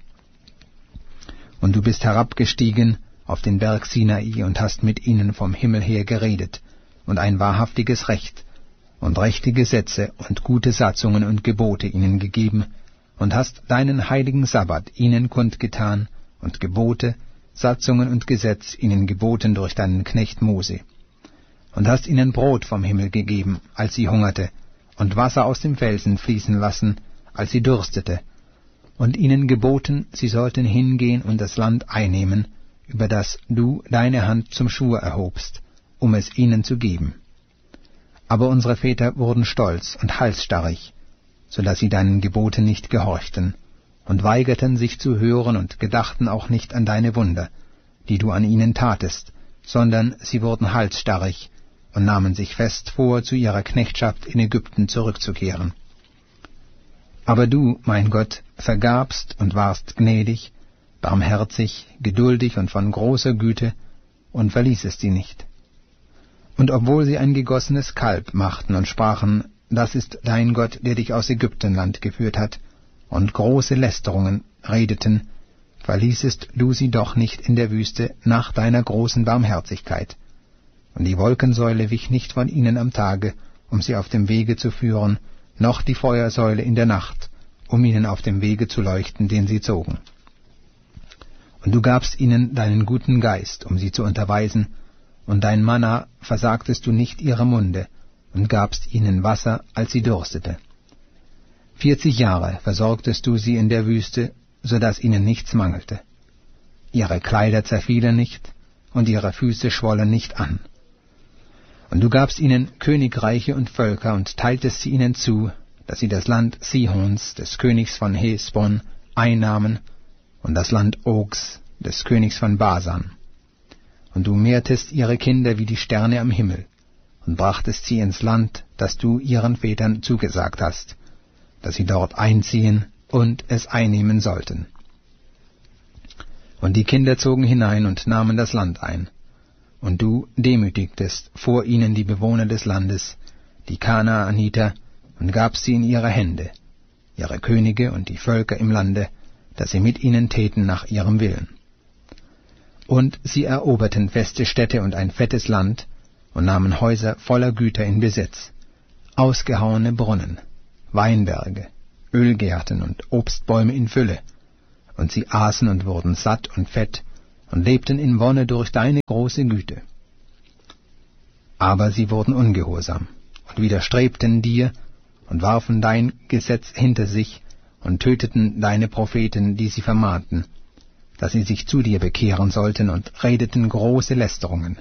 Und du bist herabgestiegen auf den Berg Sinai und hast mit ihnen vom Himmel her geredet, und ein wahrhaftiges Recht und rechte Gesetze und gute Satzungen und Gebote ihnen gegeben, und hast deinen heiligen Sabbat ihnen kundgetan, und Gebote, Satzungen und Gesetz ihnen geboten durch deinen Knecht Mose. Und hast ihnen Brot vom Himmel gegeben, als sie hungerte, und Wasser aus dem Felsen fließen lassen, als sie durstete, und ihnen geboten, sie sollten hingehen und das Land einnehmen, über das du deine Hand zum Schwur erhobst, um es ihnen zu geben. Aber unsere Väter wurden stolz und halsstarrig, so dass sie deinen Geboten nicht gehorchten, und weigerten sich zu hören und gedachten auch nicht an deine Wunder, die du an ihnen tatest, sondern sie wurden halsstarrig und nahmen sich fest vor, zu ihrer Knechtschaft in Ägypten zurückzukehren. Aber du, mein Gott, vergabst und warst gnädig, barmherzig, geduldig und von großer Güte, und verließest sie nicht. Und obwohl sie ein gegossenes Kalb machten und sprachen, das ist dein Gott, der dich aus Ägyptenland geführt hat, und große Lästerungen redeten, verließest du sie doch nicht in der Wüste nach deiner großen Barmherzigkeit. Und die Wolkensäule wich nicht von ihnen am Tage, um sie auf dem Wege zu führen, noch die Feuersäule in der Nacht, um ihnen auf dem Wege zu leuchten, den sie zogen. Und du gabst ihnen deinen guten Geist, um sie zu unterweisen, und dein Manna versagtest du nicht ihrem Munde, und gabst ihnen Wasser, als sie durstete. Vierzig Jahre versorgtest du sie in der Wüste, so dass ihnen nichts mangelte. Ihre Kleider zerfielen nicht, und ihre Füße schwollen nicht an. Und du gabst ihnen Königreiche und Völker und teiltest sie ihnen zu, dass sie das Land Sihons, des Königs von Hesbon, einnahmen, und das Land Ogs, des Königs von Basan. Und du mehrtest ihre Kinder wie die Sterne am Himmel, und brachtest sie ins Land, das du ihren Vätern zugesagt hast, dass sie dort einziehen und es einnehmen sollten. Und die Kinder zogen hinein und nahmen das Land ein. Und du demütigtest vor ihnen die Bewohner des Landes, die Kanaaniter, und gabst sie in ihre Hände, ihre Könige und die Völker im Lande, dass sie mit ihnen täten nach ihrem Willen. Und sie eroberten feste Städte und ein fettes Land, und nahmen Häuser voller Güter in Besitz, ausgehauene Brunnen, Weinberge, Ölgärten und Obstbäume in Fülle, und sie aßen und wurden satt und fett und lebten in Wonne durch deine große Güte. Aber sie wurden ungehorsam und widerstrebten dir und warfen dein Gesetz hinter sich und töteten deine Propheten, die sie vermahnten, dass sie sich zu dir bekehren sollten, und redeten große Lästerungen.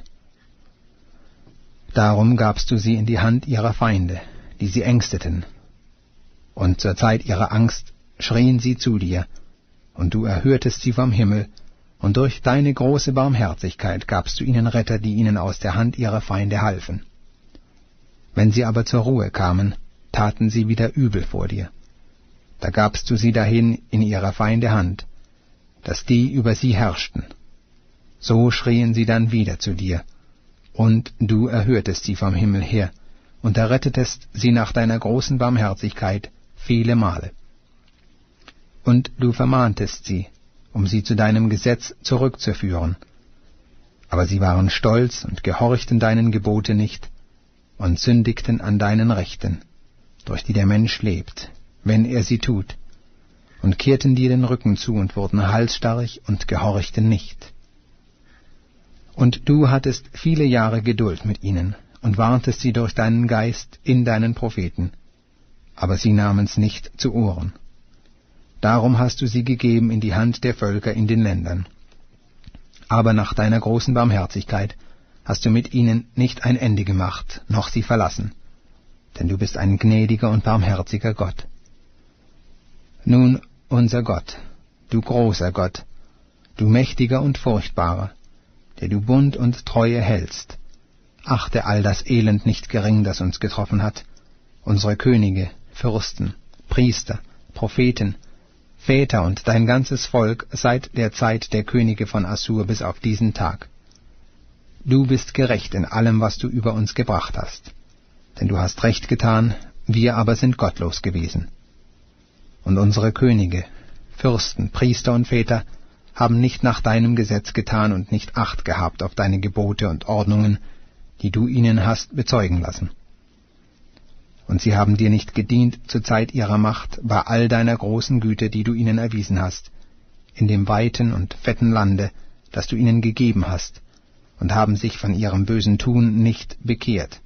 Darum gabst du sie in die Hand ihrer Feinde, die sie ängsteten, und zur Zeit ihrer Angst schrien sie zu dir, und du erhörtest sie vom Himmel, und durch deine große Barmherzigkeit gabst du ihnen Retter, die ihnen aus der Hand ihrer Feinde halfen. Wenn sie aber zur Ruhe kamen, taten sie wieder übel vor dir. Da gabst du sie dahin in ihrer Feinde Hand, dass die über sie herrschten. So schrien sie dann wieder zu dir, und du erhörtest sie vom Himmel her, und errettetest sie nach deiner großen Barmherzigkeit viele Male. Und du vermahntest sie, um sie zu deinem Gesetz zurückzuführen. Aber sie waren stolz und gehorchten deinen Gebote nicht und sündigten an deinen Rechten, durch die der Mensch lebt, wenn er sie tut, und kehrten dir den Rücken zu und wurden halsstarrig und gehorchten nicht. Und du hattest viele Jahre Geduld mit ihnen und warntest sie durch deinen Geist in deinen Propheten, aber sie nahmen's nicht zu Ohren. Darum hast du sie gegeben in die Hand der Völker in den Ländern. Aber nach deiner großen Barmherzigkeit hast du mit ihnen nicht ein Ende gemacht, noch sie verlassen, denn du bist ein gnädiger und barmherziger Gott. Nun, unser Gott, du großer Gott, du mächtiger und furchtbarer, der du Bund und Treue hältst, achte all das Elend nicht gering, das uns getroffen hat, unsere Könige, Fürsten, Priester, Propheten, Väter und dein ganzes Volk seit der Zeit der Könige von Assur bis auf diesen Tag. Du bist gerecht in allem, was du über uns gebracht hast, denn du hast Recht getan, wir aber sind gottlos gewesen. Und unsere Könige, Fürsten, Priester und Väter haben nicht nach deinem Gesetz getan und nicht Acht gehabt auf deine Gebote und Ordnungen, die du ihnen hast bezeugen lassen. Und sie haben dir nicht gedient zur Zeit ihrer Macht bei all deiner großen Güte, die du ihnen erwiesen hast, in dem weiten und fetten Lande, das du ihnen gegeben hast, und haben sich von ihrem bösen Tun nicht bekehrt.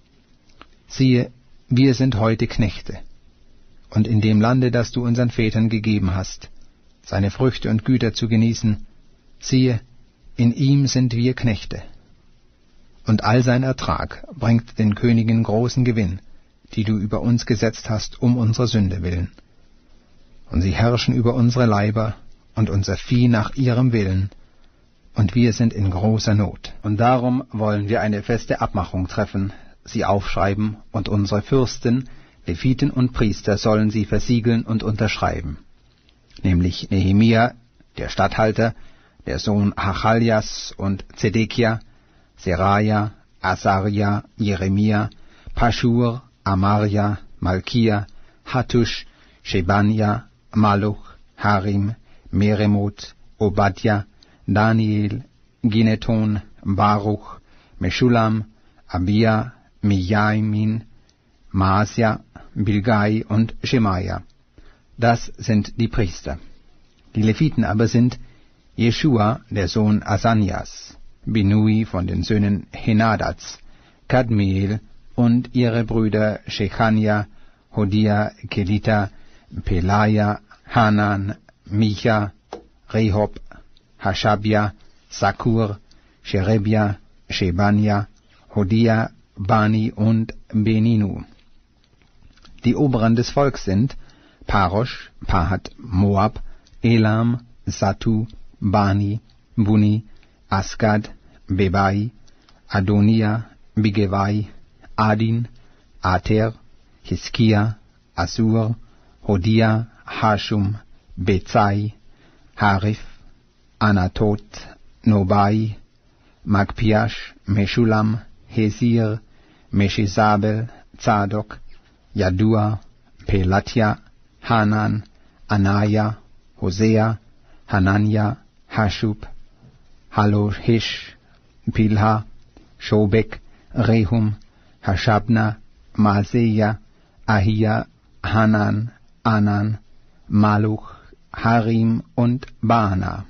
Siehe, wir sind heute Knechte, und in dem Lande, das du unseren Vätern gegeben hast, seine Früchte und Güter zu genießen, siehe, in ihm sind wir Knechte. Und all sein Ertrag bringt den Königen großen Gewinn, die du über uns gesetzt hast, um unserer Sünde willen. Und sie herrschen über unsere Leiber und unser Vieh nach ihrem Willen, und wir sind in großer Not. Und darum wollen wir eine feste Abmachung treffen, sie aufschreiben, und unsere Fürsten, Leviten und Priester sollen sie versiegeln und unterschreiben. Nämlich Nehemia, der Statthalter, der Sohn Hachaljas und Zedekia, Seraja, Asaria, Jeremia, Paschur, Amaria, Malkia, Hattusch, Shebania, Maluch, Harim, Meremot, Obadja, Daniel, Gineton, Baruch, Meschulam, Abia, Mijaimin, Maasia, Bilgai und Schemaja. Das sind die Priester. Die Leviten aber sind Jeschua, der Sohn Asanias, Binui von den Söhnen Henadats, Kadmiel und ihre Brüder Shechania, Hodia, Kelita, Pelaja, Hanan, Micha, Rehob, Hashabia, Sakur, Sherebia, Shebania, Hodia, Bani und Beninu. Die Oberen des Volks sind Parosh, Pahat, Moab, Elam, Satu, Bani, Buni, Asgad, Bebai, Adonia, Bigevai, Adin, Ater, Hiskia, Assur, Hodia, Hashum, Bezai, Harif, Anatot, Nobai, Magpiash, Meshulam, Hesir, Meshisabel, Zadok, Jadua, Pelatia, Hanan, Anaya, Hosea, Hanania, Hashub, Halohish, Pilha, Shobek, Rehum, Hashabna, Maaseia, Ahia, Hanan, Anan, Maluch, Harim und Baana.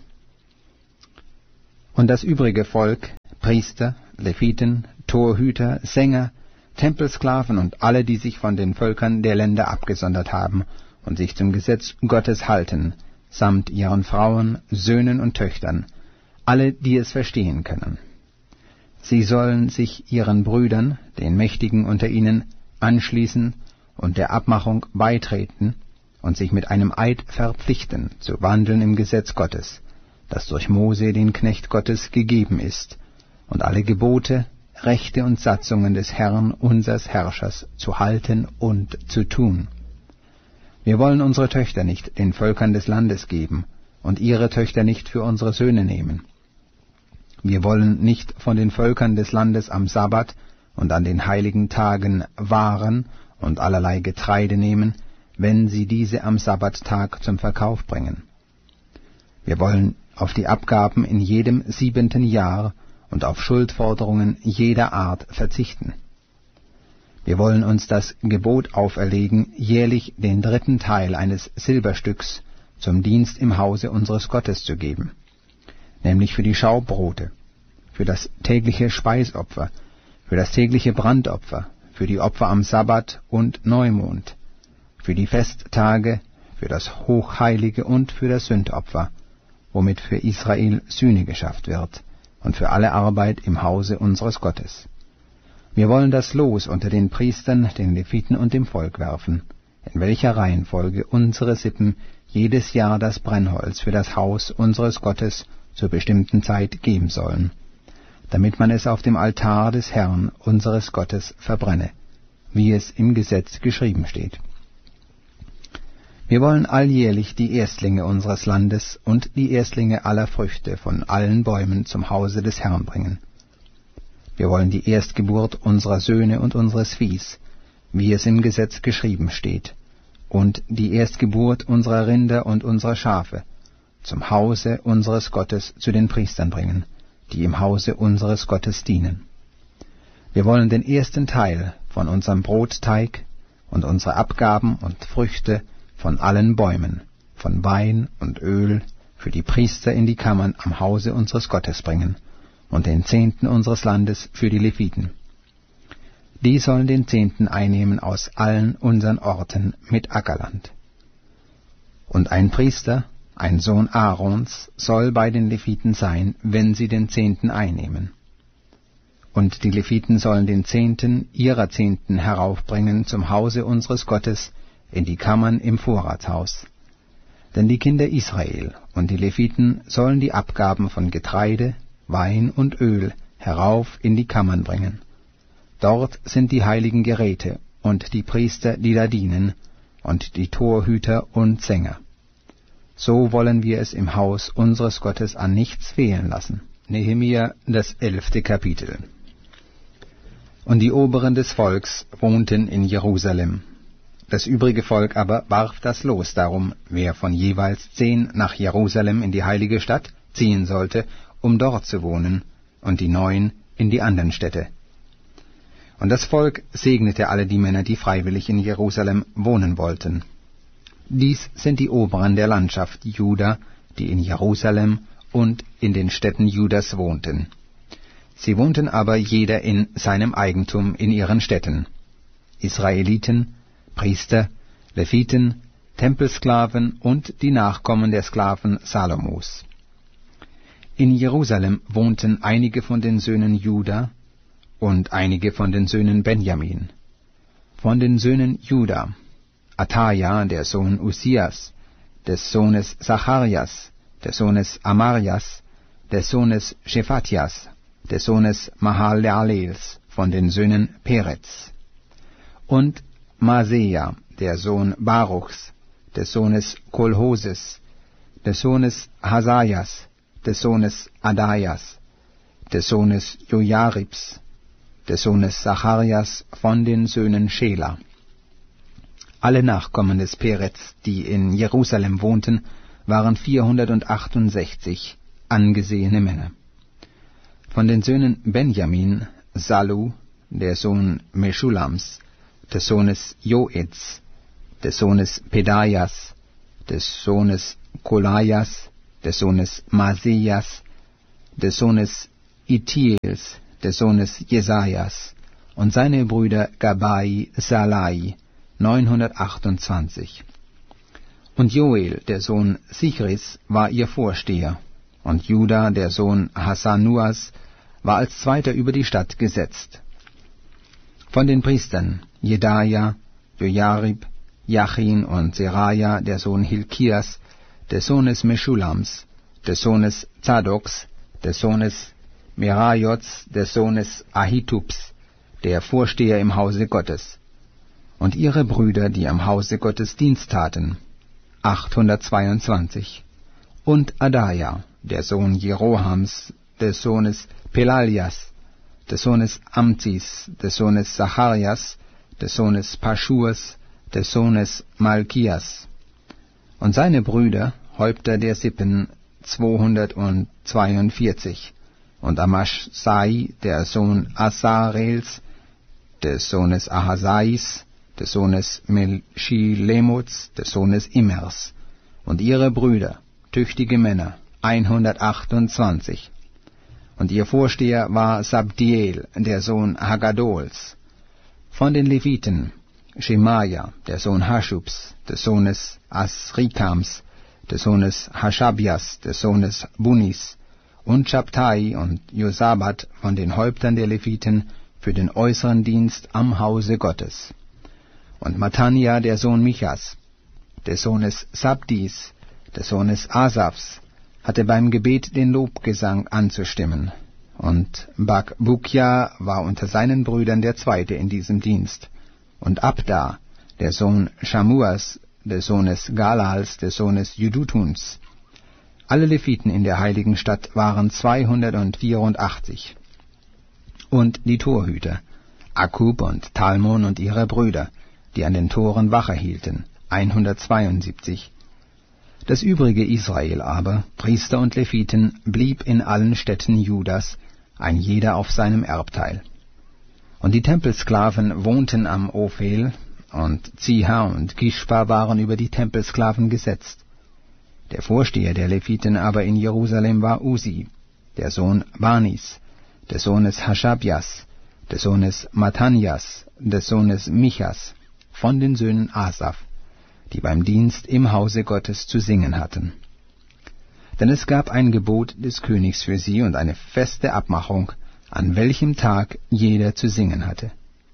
Und das übrige Volk, Priester, Leviten, Torhüter, Sänger, Tempelsklaven und alle, die sich von den Völkern der Länder abgesondert haben und sich zum Gesetz Gottes halten, samt ihren Frauen, Söhnen und Töchtern, alle, die es verstehen können. Sie sollen sich ihren Brüdern, den Mächtigen unter ihnen, anschließen und der Abmachung beitreten und sich mit einem Eid verpflichten, zu wandeln im Gesetz Gottes, das durch Mose, den Knecht Gottes, gegeben ist, und alle Gebote, Rechte und Satzungen des Herrn, unsers Herrschers, zu halten und zu tun. Wir wollen unsere Töchter nicht den Völkern des Landes geben und ihre Töchter nicht für unsere Söhne nehmen. Wir wollen nicht von den Völkern des Landes am Sabbat und an den heiligen Tagen Waren und allerlei Getreide nehmen, wenn sie diese am Sabbattag zum Verkauf bringen. Wir wollen auf die Abgaben in jedem siebenten Jahr und auf Schuldforderungen jeder Art verzichten. Wir wollen uns das Gebot auferlegen, jährlich den dritten Teil eines Silberstücks zum Dienst im Hause unseres Gottes zu geben, nämlich für die Schaubrote, für das tägliche Speisopfer, für das tägliche Brandopfer, für die Opfer am Sabbat und Neumond, für die Festtage, für das Hochheilige und für das Sündopfer, womit für Israel Sühne geschafft wird, und für alle Arbeit im Hause unseres Gottes. Wir wollen das Los unter den Priestern, den Leviten und dem Volk werfen, in welcher Reihenfolge unsere Sippen jedes Jahr das Brennholz für das Haus unseres Gottes zur bestimmten Zeit geben sollen, damit man es auf dem Altar des Herrn unseres Gottes verbrenne, wie es im Gesetz geschrieben steht. Wir wollen alljährlich die Erstlinge unseres Landes und die Erstlinge aller Früchte von allen Bäumen zum Hause des Herrn bringen. Wir wollen die Erstgeburt unserer Söhne und unseres Viehs, wie es im Gesetz geschrieben steht, und die Erstgeburt unserer Rinder und unserer Schafe zum Hause unseres Gottes zu den Priestern bringen, die im Hause unseres Gottes dienen. Wir wollen den ersten Teil von unserem Brotteig und unsere Abgaben und Früchte von allen Bäumen, von Wein und Öl, für die Priester in die Kammern am Hause unseres Gottes bringen, und den Zehnten unseres Landes für die Leviten. Die sollen den Zehnten einnehmen aus allen unseren Orten mit Ackerland. Und ein Priester, ein Sohn Aarons, soll bei den Leviten sein, wenn sie den Zehnten einnehmen. Und die Leviten sollen den Zehnten ihrer Zehnten heraufbringen zum Hause unseres Gottes, in die Kammern im Vorratshaus. Denn die Kinder Israel und die Leviten sollen die Abgaben von Getreide, Wein und Öl herauf in die Kammern bringen. Dort sind die heiligen Geräte und die Priester, die da dienen, und die Torhüter und Sänger. So wollen wir es im Haus unseres Gottes an nichts fehlen lassen. Nehemia, das elfte Kapitel. Und die Oberen des Volks wohnten in Jerusalem. Das übrige Volk aber warf das Los darum, wer von jeweils zehn nach Jerusalem in die heilige Stadt ziehen sollte, um dort zu wohnen, und die neun in die anderen Städte. Und das Volk segnete alle die Männer, die freiwillig in Jerusalem wohnen wollten. Dies sind die Oberen der Landschaft Juda, die in Jerusalem und in den Städten Judas wohnten. Sie wohnten aber jeder in seinem Eigentum in ihren Städten. Israeliten, Priester, Leviten, Tempelsklaven und die Nachkommen der Sklaven Salomos. In Jerusalem wohnten einige von den Söhnen Juda und einige von den Söhnen Benjamin. Von den Söhnen Juda, Ataja, der Sohn Uzias, des Sohnes Zacharias, des Sohnes Amarias, des Sohnes Shephatias, des Sohnes Mahalalels, von den Söhnen Perez. Und Maseja, der Sohn Baruchs, des Sohnes Kolhoses, des Sohnes Hasajas, des Sohnes Adajas, des Sohnes Jojaribs, des Sohnes Zacharias, von den Söhnen Schela. Alle Nachkommen des Perez, die in Jerusalem wohnten, waren vierhundertachtundsechzig angesehene Männer. Von den Söhnen Benjamin, Sallu, der Sohn Meschulams, des Sohnes Joeds, des Sohnes Pedaias, des Sohnes Kolajas, des Sohnes Masejas, des Sohnes Itiels, des Sohnes Jesajas, und seine Brüder Gabai, Salai, neunhundertachtundzwanzig. Und Joel, der Sohn Sichris, war ihr Vorsteher, und Juda, der Sohn Hasanuas, war als Zweiter über die Stadt gesetzt. Von den Priestern Jedaja, Jojarib, Jachin und Seraja, der Sohn Hilkias, des Sohnes Meschulams, des Sohnes Zadoks, des Sohnes Merajots, des Sohnes Ahitubs, der Vorsteher im Hause Gottes, und ihre Brüder, die am Hause Gottes Dienst taten, achthundertzweiundzwanzig, und Adaja, der Sohn Jerohams, des Sohnes Pelalias, des Sohnes Amzis, des Sohnes Zacharias, des Sohnes Paschurs, des Sohnes Malkias, und seine Brüder, Häupter der Sippen, zweihundertzweiundvierzig, und Amaschsai, der Sohn Asarels, des Sohnes Ahasais, des Sohnes Meschilemots, des Sohnes Immers, und ihre Brüder, tüchtige Männer, hundertachtundzwanzig. Und ihr Vorsteher war Sabdiel, der Sohn Haggadols. Von den Leviten, Schemaja, der Sohn Haschubs, des Sohnes Asrikams, des Sohnes Haschabias, des Sohnes Bunis, und Schabtai und Josabat von den Häuptern der Leviten für den äußeren Dienst am Hause Gottes. Und Matanja, der Sohn Michas, des Sohnes Sabdis, des Sohnes Asafs, hatte beim Gebet den Lobgesang anzustimmen. Und Bakbukja war unter seinen Brüdern der Zweite in diesem Dienst. Und Abda, der Sohn Schamuas, des Sohnes Galals, des Sohnes Jedutuns. Alle Leviten in der heiligen Stadt waren zweihundertvierundachtzig. Und die Torhüter, Akub und Talmon und ihre Brüder, die an den Toren Wache hielten, hundertzweiundsiebzig. Das übrige Israel aber, Priester und Leviten, blieb in allen Städten Judas, ein jeder auf seinem Erbteil. Und die Tempelsklaven wohnten am Ophel, und Ziha und Gishpa waren über die Tempelsklaven gesetzt. Der Vorsteher der Leviten aber in Jerusalem war Usi, der Sohn Banis, des Sohnes Haschabias, des Sohnes Matanias, des Sohnes Michas, von den Söhnen Asaf, die beim Dienst im Hause Gottes zu singen hatten. Denn es gab ein Gebot des Königs für sie und eine feste Abmachung, an welchem Tag jeder zu singen hatte.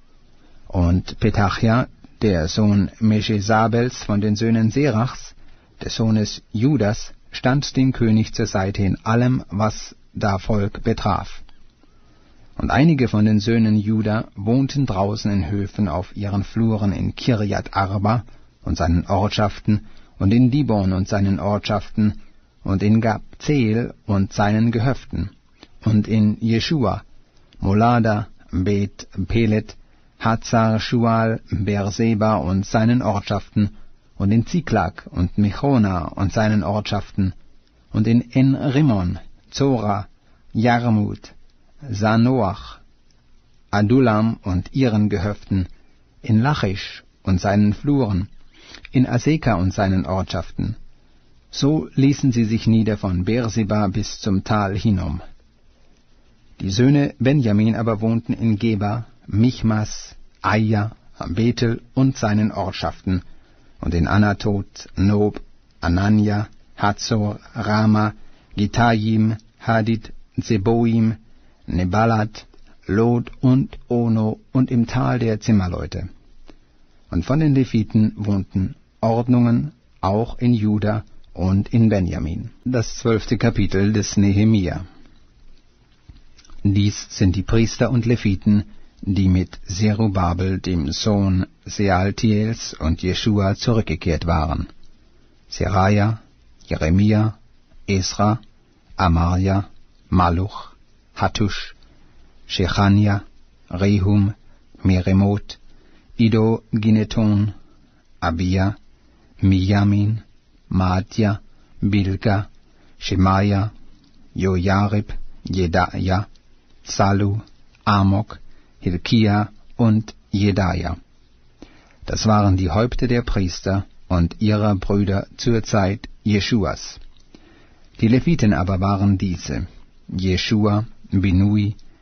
Und Petachia, der Sohn Meschesabels von den Söhnen Serachs, des Sohnes Judas, stand dem König zur Seite in allem, was da Volk betraf. Und einige von den Söhnen Juda wohnten draußen in Höfen auf ihren Fluren in Kirjat Arba und seinen Ortschaften, und in Dibon und seinen Ortschaften, und in Gabzeel und seinen Gehöften, und in Jeschua, Molada, Bet Pelet, Hazar Shual, Beerseba und seinen Ortschaften, und in Ziklag und Mechona und seinen Ortschaften, und in En-Rimmon, Zora, Jarmut, Sanoach, Adulam und ihren Gehöften, in Lachisch und seinen Fluren, in Aseka und seinen Ortschaften. So ließen sie sich nieder von Beerseba bis zum Tal Hinnom. Die Söhne Benjamin aber wohnten in Geba, Michmas, Aia, Bethel und seinen Ortschaften, und in Anatot, Nob, Anania, Hazor, Rama, Gitajim, Hadid, Zeboim, Nebalat, Lod und Ono und im Tal der Zimmerleute. Und von den Leviten wohnten Ordnungen auch in Juda und in Benjamin. Das zwölfte Kapitel des Nehemia. Dies sind die Priester und Leviten, die mit Zerubabel, dem Sohn Sealtiels, und Jeschua zurückgekehrt waren. Seraja, Jeremia, Esra, Amarja, Maluch, Hattusch, Shechania, Rehum, Meremot, Ido Gineton, Abia, Mijamin, Madja, Bilga, Shemaja, Jojarib, Jedaja, Salu, Amok, Hilkia und Jedaja. Das waren die Häupter der Priester und ihrer Brüder zur Zeit Jeschuas. Die Leviten aber waren diese: Jeschua, Binui,